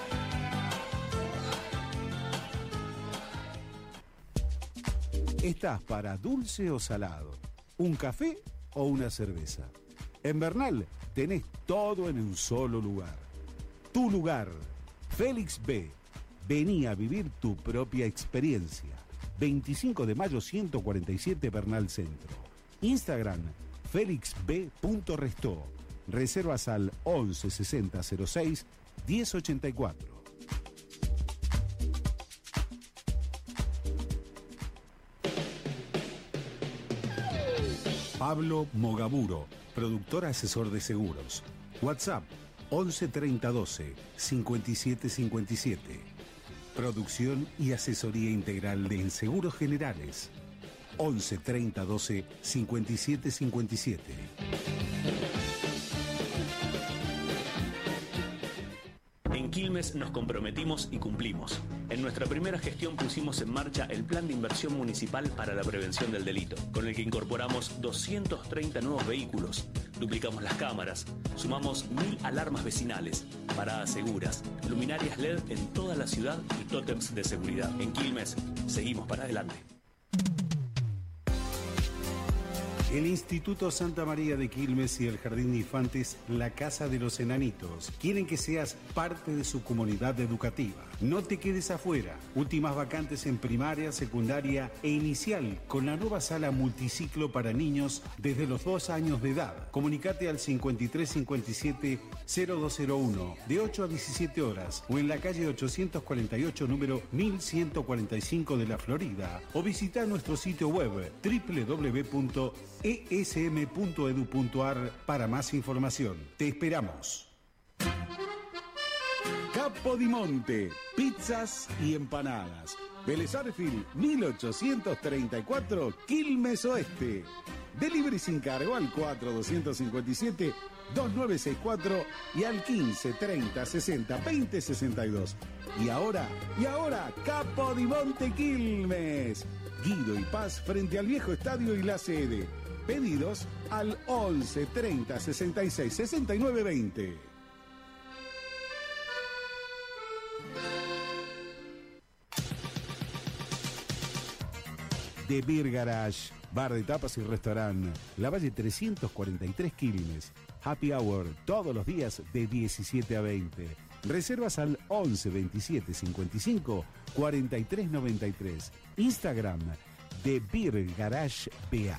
¿Estás para dulce o salado? ¿Un café o una cerveza? En Bernal tenés todo en un solo lugar. Tu lugar, Félix B. Vení a vivir tu propia experiencia. 25 de mayo 147 Bernal Centro. Instagram, felixb.restó. Reservas al 11 60 06 1084. Pablo Mogaburo, productor asesor de seguros. WhatsApp 11 30 12 57 57. Producción y asesoría integral en seguros generales. 11 30 12 57 57. En Quilmes nos comprometimos y cumplimos. En nuestra primera gestión pusimos en marcha el Plan de Inversión Municipal para la Prevención del Delito, con el que incorporamos 230 nuevos vehículos, duplicamos las cámaras, sumamos 1000 alarmas vecinales, paradas seguras, luminarias LED en toda la ciudad y tótems de seguridad. En Quilmes, seguimos para adelante. El Instituto Santa María de Quilmes y el Jardín de Infantes La Casa de los Enanitos quieren que seas parte de su comunidad educativa. No te quedes afuera. Últimas vacantes en primaria, secundaria e inicial con la nueva sala multiciclo para niños desde los 2 años de edad. Comunicate al 5357-0201 de 8 a 17 horas o en la calle 848 número 1145 de la Florida o visita nuestro sitio web www.esm.edu.ar para más información. Te esperamos. Capodimonte, pizzas y empanadas. Vélez Arfield, 1834, Quilmes Oeste. Delivery sin cargo al 4257-2964 y al 15 30 60 20 62. Y ahora, Capodimonte Quilmes. Guido y Paz frente al viejo estadio y la sede. Pedidos al 11 30 66 69 20. The Beer Garage, bar de tapas y restaurante, Lavalle 343 Quilmes. Happy Hour todos los días de 17 a 20. Reservas al 11 27 55 43 93. Instagram The Beer Garage BA.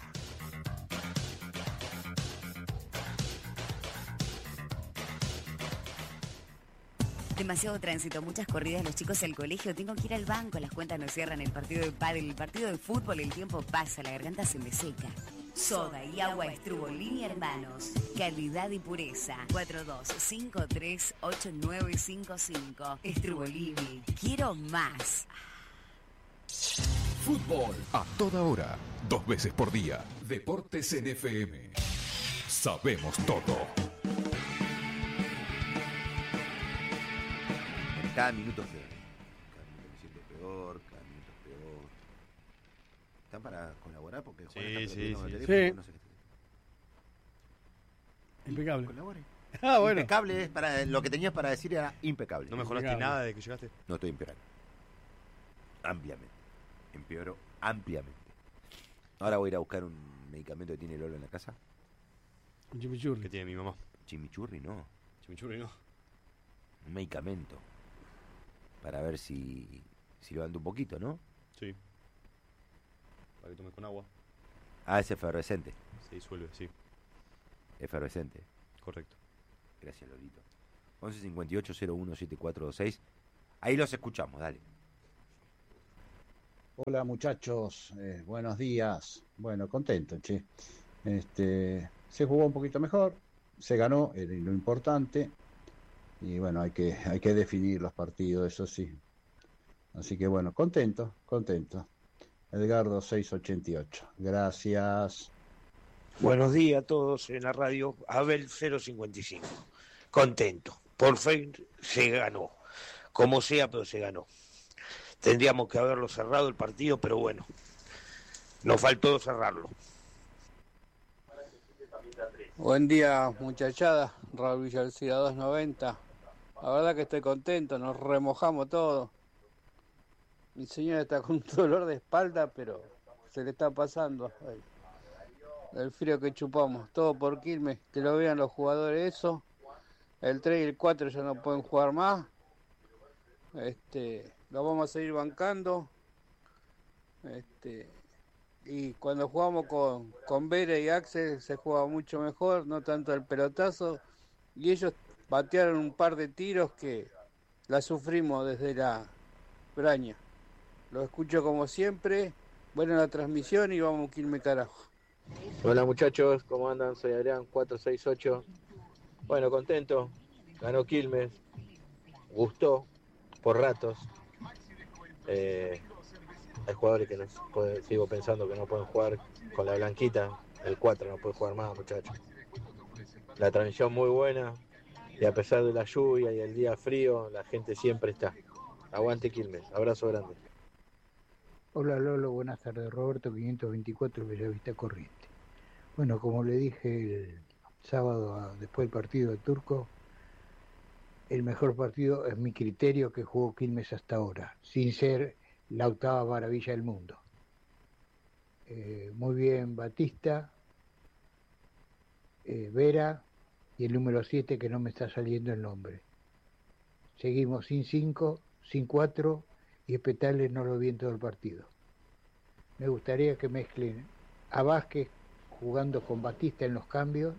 Demasiado tránsito, muchas corridas, los chicos al colegio, tengo que ir al banco, las cuentas no cierran, el partido de pádel, el partido de fútbol, el tiempo pasa, la garganta se me seca. Soda y agua Estrubolini Hermanos, calidad y pureza. 42538955. Estrubolini, quiero más. Fútbol a toda hora, 2 veces por día. Deportes en FM. Sabemos todo. Cada minuto peor. Cada minuto me siento peor, cada minuto peor. ¿Están para colaborar? Porque Juan está prometiendo el teléfono, no sé qué. Impecable. Colabore. Bueno. Impecable es para lo que tenías para decir era impecable. ¿No mejoraste nada de que llegaste? No, estoy empeorando. Ampliamente. Empeoró ampliamente. Ahora voy a ir a buscar un medicamento que tiene Lolo en la casa. Un chimichurri. ¿Qué tiene mi mamá? Chimichurri no. Chimichurri no. Un medicamento. Para ver si levanta un poquito, ¿no? Sí. Para que tomes con agua. Ah, es efervescente. Se disuelve, sí. efervescente. Correcto. Gracias, Lolito. 11 58 01 7426. Ahí los escuchamos, dale. Hola muchachos, buenos días. Bueno, contento, che. Se jugó un poquito mejor, se ganó, era lo importante. Y bueno, hay que definir los partidos, eso sí. Así que bueno, contento. Edgardo 688. Gracias. Buenos días a todos en la radio. Abel 055. Contento. Por fin se ganó. Como sea, pero se ganó. Tendríamos que haberlo cerrado el partido, pero bueno, nos faltó cerrarlo. Buen día, muchachada. Raúl Villalcida 290. La verdad que estoy contento, nos remojamos todo. Mi señora está con un dolor de espalda, pero se le está pasando el frío que chupamos. Todo por Quilmes, que lo vean los jugadores eso. El 3 y el 4 ya no pueden jugar más. Lo vamos a seguir bancando. Y cuando jugamos con Vera y Axel se juega mucho mejor, no tanto el pelotazo. Y ellos batearon un par de tiros que la sufrimos desde la braña. Lo escucho como siempre. Buena la transmisión y vamos a Quilmes carajo. Hola muchachos, ¿cómo andan? Soy Adrián 468. Bueno, contento. Ganó Quilmes. Gustó por ratos. Hay jugadores que sigo pensando que no pueden jugar con la blanquita. El 4 no puede jugar más, muchachos. La transmisión muy buena. Y a pesar de la lluvia y el día frío, la gente siempre está. Aguante Quilmes. Abrazo grande. Hola Lolo, buenas tardes. Roberto 524, Bellavista Corriente. Bueno, como le dije el sábado después del partido de Turco, el mejor partido es mi criterio que jugó Quilmes hasta ahora, sin ser la octava maravilla del mundo. Muy bien Batista, Vera y el número 7 que no me está saliendo el nombre. Seguimos sin 5, sin 4 y Espetales no lo vi en todo el partido. Me gustaría que mezclen a Vázquez jugando con Batista en los cambios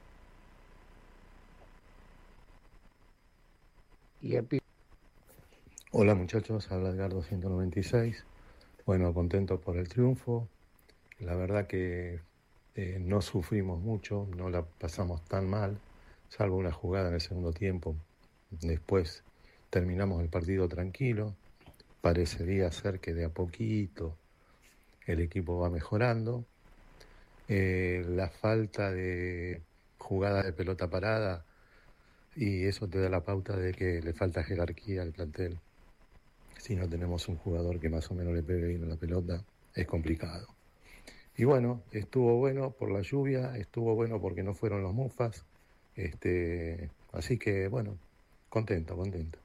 y el Hola muchachos, habla Edgardo 196. Bueno, contento por el triunfo. La verdad que no sufrimos mucho, no la pasamos tan mal, salvo una jugada en el segundo tiempo. Después terminamos el partido tranquilo. Parecería ser que de a poquito el equipo va mejorando. La falta de jugada de pelota parada, y eso te da la pauta de que le falta jerarquía al plantel. Si no tenemos un jugador que más o menos le pegue bien a la pelota, es complicado. Y bueno, estuvo bueno por la lluvia, estuvo bueno porque no fueron los mufas. Así que bueno, contento.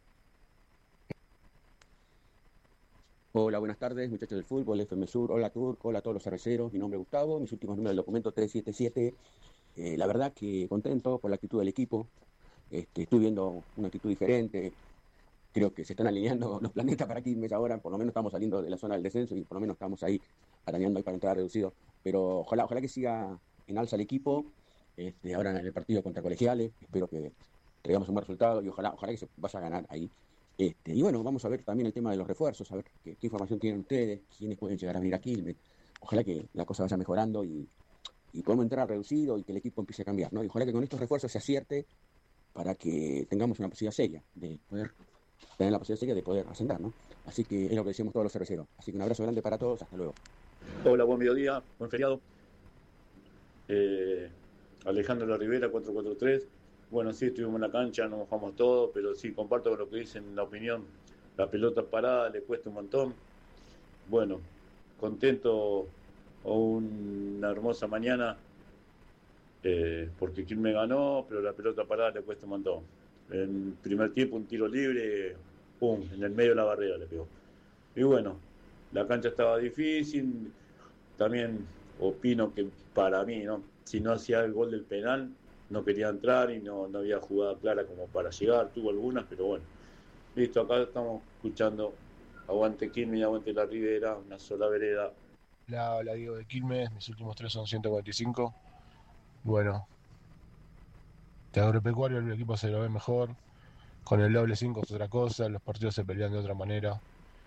Hola, buenas tardes, muchachos del fútbol, FM Sur, hola Turco, hola a todos los cerveceros, mi nombre es Gustavo, mis últimos números del documento 377. La verdad que contento por la actitud del equipo. Estoy viendo una actitud diferente. Creo que se están alineando los planetas para Quilmes ahora. Por lo menos estamos saliendo de la zona del descenso y por lo menos estamos ahí arañando ahí para entrar reducido. Pero ojalá que siga en alza el equipo. Ahora en el partido contra Colegiales, espero que traigamos un buen resultado y ojalá que se vaya a ganar ahí. Y bueno, vamos a ver también el tema de los refuerzos, a ver qué información tienen ustedes, quiénes pueden llegar a venir a Quilmes. Ojalá que la cosa vaya mejorando y podemos entrar reducido y que el equipo empiece a cambiar, ¿no? Y ojalá que con estos refuerzos se acierte para que tengamos una posibilidad seria de poder tener la posibilidad seria de poder ascender, ¿no? Así que es lo que decimos todos los cerveceros. Así que un abrazo grande para todos, hasta luego. Hola, buen mediodía, buen feriado. Alejandro La Rivera, 443. Bueno, sí, estuvimos en la cancha, nos mojamos todo, pero sí, comparto con lo que dicen, la opinión. La pelota parada le cuesta un montón. Bueno, contento una hermosa mañana, porque Quilmes ganó, pero la pelota parada le cuesta un montón. En primer tiempo, un tiro libre, pum, en el medio de la barrera le pegó. Y bueno, la cancha estaba difícil. También opino que para mí, ¿no? Si no hacía el gol del penal, no quería entrar y no había jugada clara como para llegar. Tuvo algunas, pero bueno. Listo, acá estamos escuchando aguante Quilmes y aguante La Ribera, una sola vereda. Hola Diego de Quilmes, mis últimos 3 son 145. Bueno, De Agropecuario el equipo se lo ve mejor, con el doble 5 es otra cosa, los partidos se pelean de otra manera.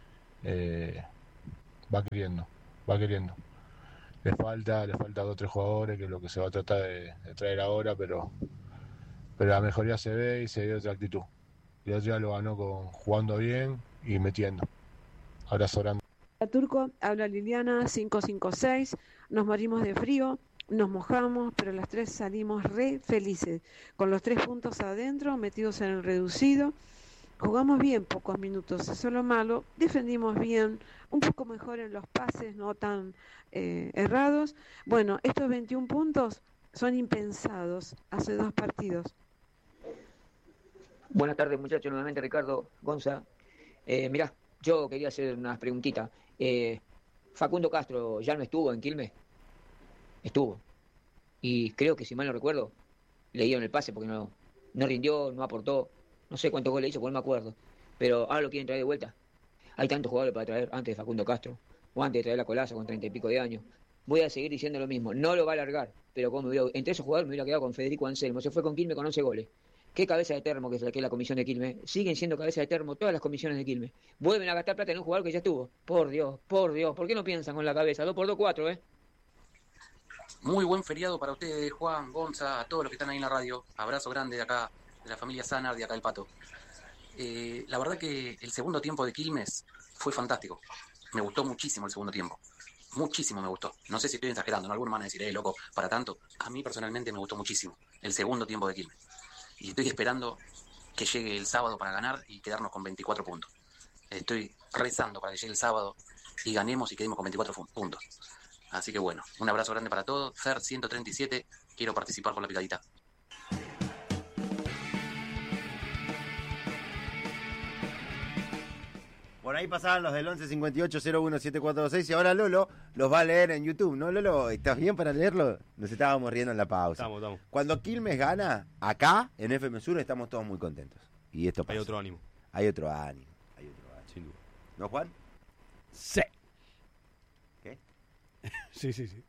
Va queriendo. Le falta 2 o 3 jugadores, que es lo que se va a tratar de traer ahora, pero la mejoría se ve y se ve otra actitud. El otro día lo ganó jugando bien y metiendo. Abrazo grande. Turco, habla Liliana, 556, nos morimos de frío, nos mojamos, pero las 3 salimos re felices, con los 3 puntos adentro, metidos en el reducido, jugamos bien pocos minutos, eso es lo malo, defendimos bien, un poco mejor en los pases, no tan errados. Bueno, estos 21 puntos son impensados hace 2 partidos. Buenas tardes, muchachos, nuevamente Ricardo Gonza. Mirá, yo quería hacer unas preguntitas. Facundo Castro ya no estuvo en Quilmes. Estuvo. Y creo que, si mal no recuerdo, le dieron el pase porque no rindió, no aportó. No sé cuántos goles hizo, porque no me acuerdo. Pero ahora lo quieren traer de vuelta. Hay tantos jugadores para traer antes de Facundo Castro. O antes de traer a Colazo con 30 y pico de años. Voy a seguir diciendo lo mismo. No lo va a alargar. Pero entre esos jugadores me hubiera quedado con Federico Anselmo. Se fue con Quilmes con 11 goles. Qué cabeza de termo que es la comisión de Quilmes. Siguen siendo cabeza de termo todas las comisiones de Quilmes. Vuelven a gastar plata en un jugador que ya estuvo. Por Dios. ¿Por qué no piensan con la cabeza? 2x2, 4, Muy buen feriado para ustedes, Juan, Gonza, a todos los que están ahí en la radio. Abrazo grande de acá, de la familia Sanar, de acá del Pato. La verdad que el segundo tiempo de Quilmes fue fantástico. Me gustó muchísimo el segundo tiempo. Muchísimo me gustó. No sé si estoy exagerando, ¿no? Algunos van a decir, loco, para tanto. A mí personalmente me gustó muchísimo el segundo tiempo de Quilmes. Y estoy esperando que llegue el sábado para ganar y quedarnos con 24 puntos. Estoy rezando para que llegue el sábado y ganemos y quedemos con 24 puntos. Así que bueno, un abrazo grande para todos. Fer 137, quiero participar por la picadita. Por ahí pasaban los del 11 58 01 746 y ahora Lolo los va a leer en YouTube, ¿no, Lolo? ¿Estás bien para leerlo? Nos estábamos riendo en la pausa. Estamos. Cuando Quilmes gana, acá, en FM Sur, estamos todos muy contentos. Y esto pasa. Hay otro ánimo. Hay otro ánimo. Sin duda. ¿No, Juan? Sí. ¿Qué? Sí.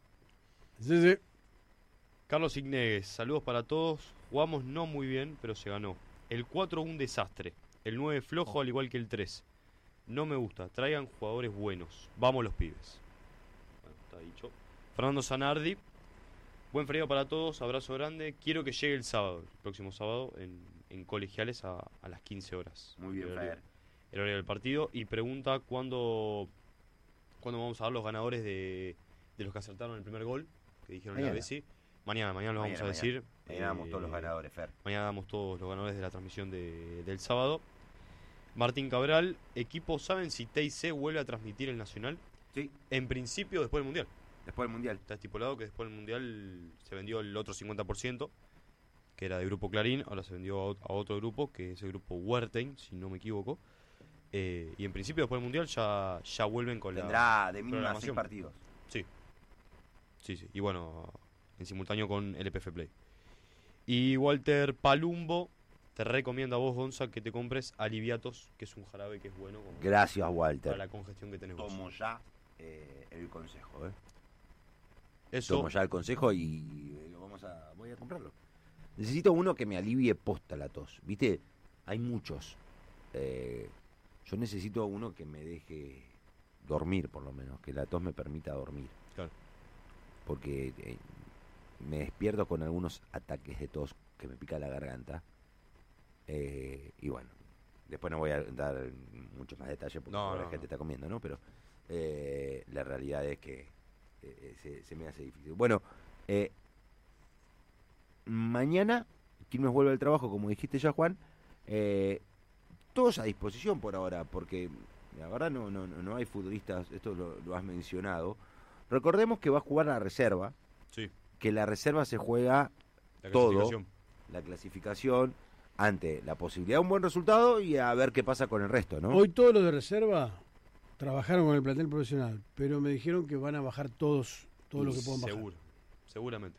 Carlos Ignegues, saludos para todos. Jugamos no muy bien, pero se ganó. El 4 un desastre. El 9 flojo, al igual que el 3. No me gusta, traigan jugadores buenos. Vamos los pibes. Bueno, está dicho. Fernando Zanardi, buen feriado para todos, abrazo grande. Quiero que llegue el próximo sábado, en Colegiales a las 15 horas. Muy bien, Fer. El horario del partido. Y pregunta cuándo vamos a dar los ganadores de los que acertaron el primer gol, que dijeron la Bessi. Mañana lo vamos a decir. Mañana damos todos los ganadores, Fer. Mañana damos todos los ganadores de la transmisión del sábado. Martín Cabral, equipo, ¿saben si TIC vuelve a transmitir el Nacional? Sí. En principio, después del Mundial. Después del Mundial. Está estipulado que después del Mundial se vendió el otro 50%, que era de Grupo Clarín, ahora se vendió a otro grupo, que es el Grupo Wertheim, si no me equivoco. Y en principio, después del Mundial, ya vuelven con Tendrá de mínima 6 partidos. Sí. Y bueno, en simultáneo con LPF Play. Y Walter Palumbo te recomiendo a vos, Gonza, que te compres Aliviatos, que es un jarabe que es bueno. Gracias, Walter. Para la congestión que tenemos. Tomo ya el consejo, Eso. Tomo ya el consejo y voy a comprarlo. Necesito uno que me alivie posta la tos. ¿Viste? Hay muchos. Yo necesito uno que me deje dormir, por lo menos. Que la tos me permita dormir. Claro. Porque me despierto con algunos ataques de tos que me pica la garganta. Y bueno, después no voy a dar muchos más detalles porque la gente está comiendo, ¿no? Pero la realidad es que se me hace difícil. Bueno, mañana Quilmes vuelve al trabajo, como dijiste ya, Juan. Todos a disposición por ahora, porque la verdad no hay futbolistas, esto lo has mencionado. Recordemos que va a jugar la reserva. Sí. Que la reserva se juega todo, la clasificación, ante la posibilidad de un buen resultado y a ver qué pasa con el resto, ¿no? Hoy todos los de reserva trabajaron con el plantel profesional, pero me dijeron que van a bajar todos los que puedan bajar. Seguramente.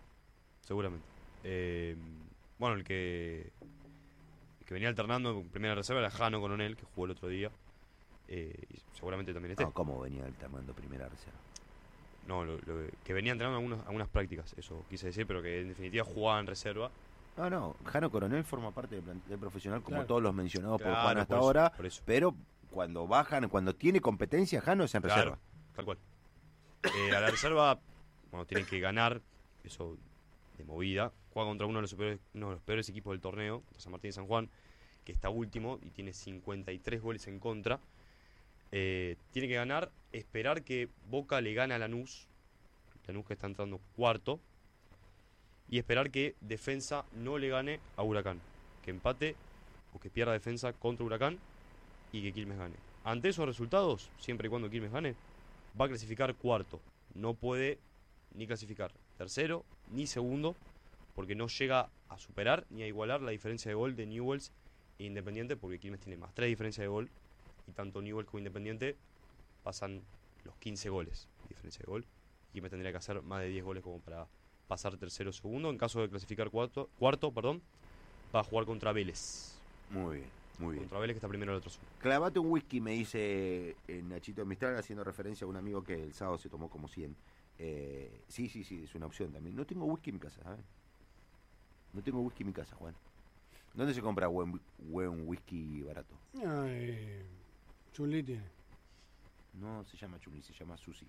Bueno, el que venía alternando en primera reserva era Jano Coronel, que jugó el otro día. Y seguramente también esté. ¿Cómo venía alternando primera reserva? No, que venía entrenando algunas prácticas, eso quise decir, pero que en definitiva jugaba en reserva No, Jano Coronel forma parte del plantel profesional como Claro. todos los mencionados por Claro, Juan hasta por eso, ahora, por eso. pero cuando bajan, cuando tiene competencia, Jano es en Claro, reserva. tal cual. A la reserva, bueno, tienen que ganar, eso de movida. Juega contra uno de los peores equipos del torneo, contra San Martín y San Juan, que está último y tiene 53 goles en contra. Tiene que ganar, esperar que Boca le gane a Lanús que está entrando cuarto, y esperar que Defensa no le gane a Huracán, que empate o que pierda Defensa contra Huracán y que Quilmes gane. Ante esos resultados, siempre y cuando Quilmes gane, va a clasificar cuarto. No puede ni clasificar tercero ni segundo, porque no llega a superar ni a igualar la diferencia de gol de Newell's e Independiente, porque Quilmes tiene más 3 diferencias de gol, y tanto Newell's como Independiente pasan los 15 goles de diferencia de gol. Quilmes tendría que hacer más de 10 goles como para pasar tercero o segundo. En caso de clasificar cuarto, va a jugar contra Vélez. Muy bien, muy bien. Contra Vélez, que está primero en el otro zona. Clavate un whisky, me dice Nachito Mistral, haciendo referencia a un amigo que el sábado se tomó como 100. Sí, es una opción también. No tengo whisky en mi casa, ¿sabes? No tengo whisky en mi casa, Juan. ¿Dónde se compra buen whisky barato? Chunli tiene. No se llama Chunli, se llama Susi.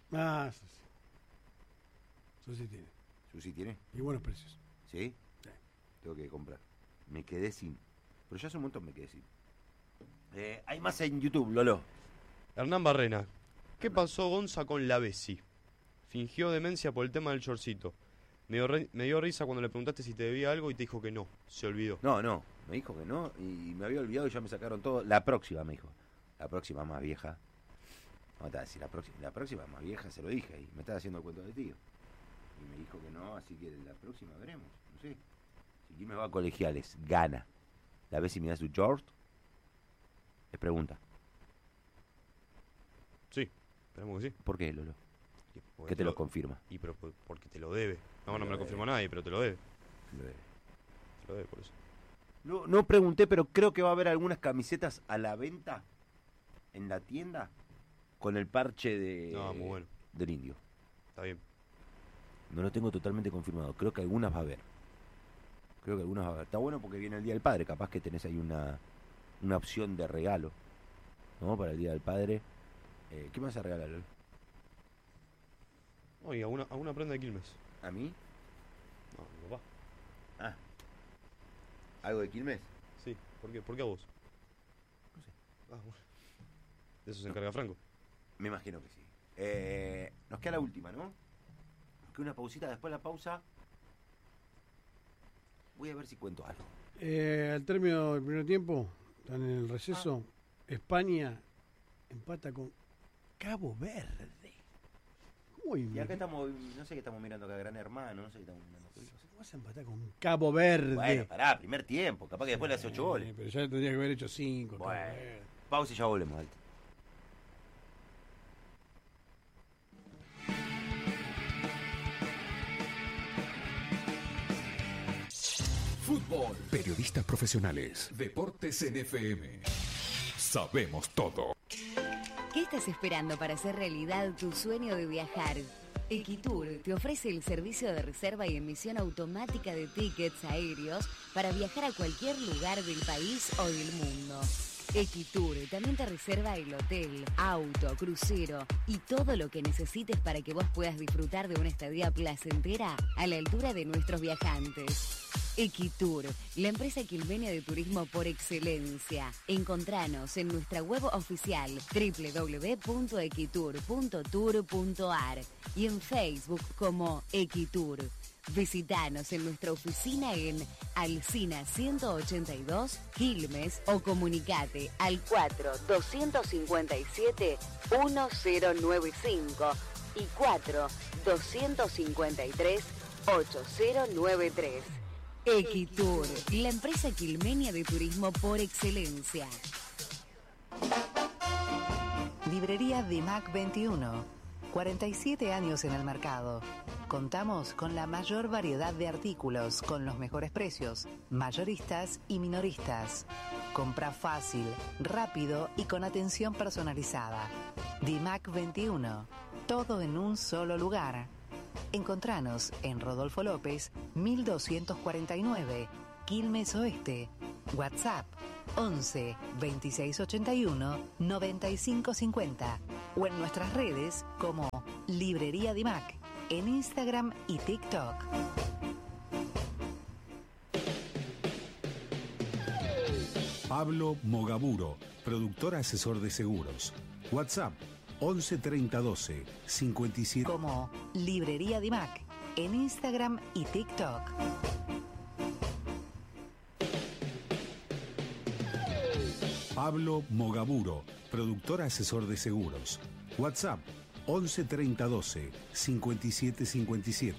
Susi tiene. ¿Susi tiene? Y buenos precios. ¿Sí? Sí. Tengo que comprar. Me quedé sin. Pero ya hace un montón me quedé sin. Hay más en YouTube, Lolo. Hernán Barrena. ¿Qué pasó Gonza con la Bessi? Fingió demencia por el tema del shortcito. Me dio risa cuando le preguntaste si te debía algo y te dijo que no. Se olvidó. No, me dijo que no y me había olvidado y ya me sacaron todo. La próxima, me dijo. La próxima más vieja. No te voy a decir la próxima más vieja, se lo dije y me estaba haciendo el cuento de tío. Y me dijo que no, así que la próxima veremos. No sé. Si Quilmes va a colegiales, gana. La vez si me da su George. Es pregunta. Sí, esperemos que sí. ¿Por qué, Lolo? ¿Qué te lo confirma? Y pero porque te lo debe. No me lo confirmó nadie, pero te lo debe. Te lo debe por eso. No pregunté, pero creo que va a haber algunas camisetas a la venta en la tienda con el parche muy bueno. del indio. Está bien. No lo tengo totalmente confirmado. Creo que algunas va a haber. Está bueno porque viene el Día del Padre. Capaz que tenés ahí una opción de regalo, ¿no? Para el Día del Padre. ¿Qué me vas a regalar, Lolo? Oye, a una prenda de Quilmes. ¿A mí? No, a mi papá. ¿Algo de Quilmes? Sí, ¿por qué? ¿Por qué a vos? No sé. Bueno. ¿De eso se encarga Franco? Me imagino que sí. Nos queda la última, ¿no? Nos queda una pausita. Después de la pausa voy a ver si cuento algo. Al término del primer tiempo, están en el receso, España empata con Cabo Verde. Muy bien. Y acá estamos, no sé qué estamos mirando acá, Gran Hermano, no sé qué estamos mirando. ¿Cómo vas a empatar con Cabo Verde? Bueno, pará, primer tiempo, capaz que después le hace 8 goles. Pero ya tendría que haber hecho 5. Bueno, pausa y ya volvemos, Alto. Fútbol. Periodistas profesionales. Deportes en FM. Sabemos todo. ¿Qué estás esperando para hacer realidad tu sueño de viajar? Equitur te ofrece el servicio de reserva y emisión automática de tickets aéreos para viajar a cualquier lugar del país o del mundo. Equitur también te reserva el hotel, auto, crucero y todo lo que necesites para que vos puedas disfrutar de una estadía placentera a la altura de nuestros viajantes. Equitur, la empresa quilmenia de turismo por excelencia. Encontranos en nuestra web oficial www.equitur.tour.ar y en Facebook como Equitur. Visítanos en nuestra oficina en Alsina 182, Quilmes, o comunicate al 4-257-1095 y 4-253-8093. Equitur, la empresa quilmenia de turismo por excelencia. Librería Dimac 21. 47 años en el mercado. Contamos con la mayor variedad de artículos, con los mejores precios, mayoristas y minoristas. Compra fácil, rápido y con atención personalizada. Dimac 21. Todo en un solo lugar. Encontranos en Rodolfo López, 1249, Quilmes Oeste. WhatsApp 11 26 81 95 50 o en nuestras redes como Librería Dimac en Instagram y TikTok. Pablo Mogaburo, productor asesor de seguros. WhatsApp 11 30 12 57. Como Librería Dimac en Instagram y TikTok. Pablo Mogaburo, productor asesor de seguros. WhatsApp 11 30 12 57 57.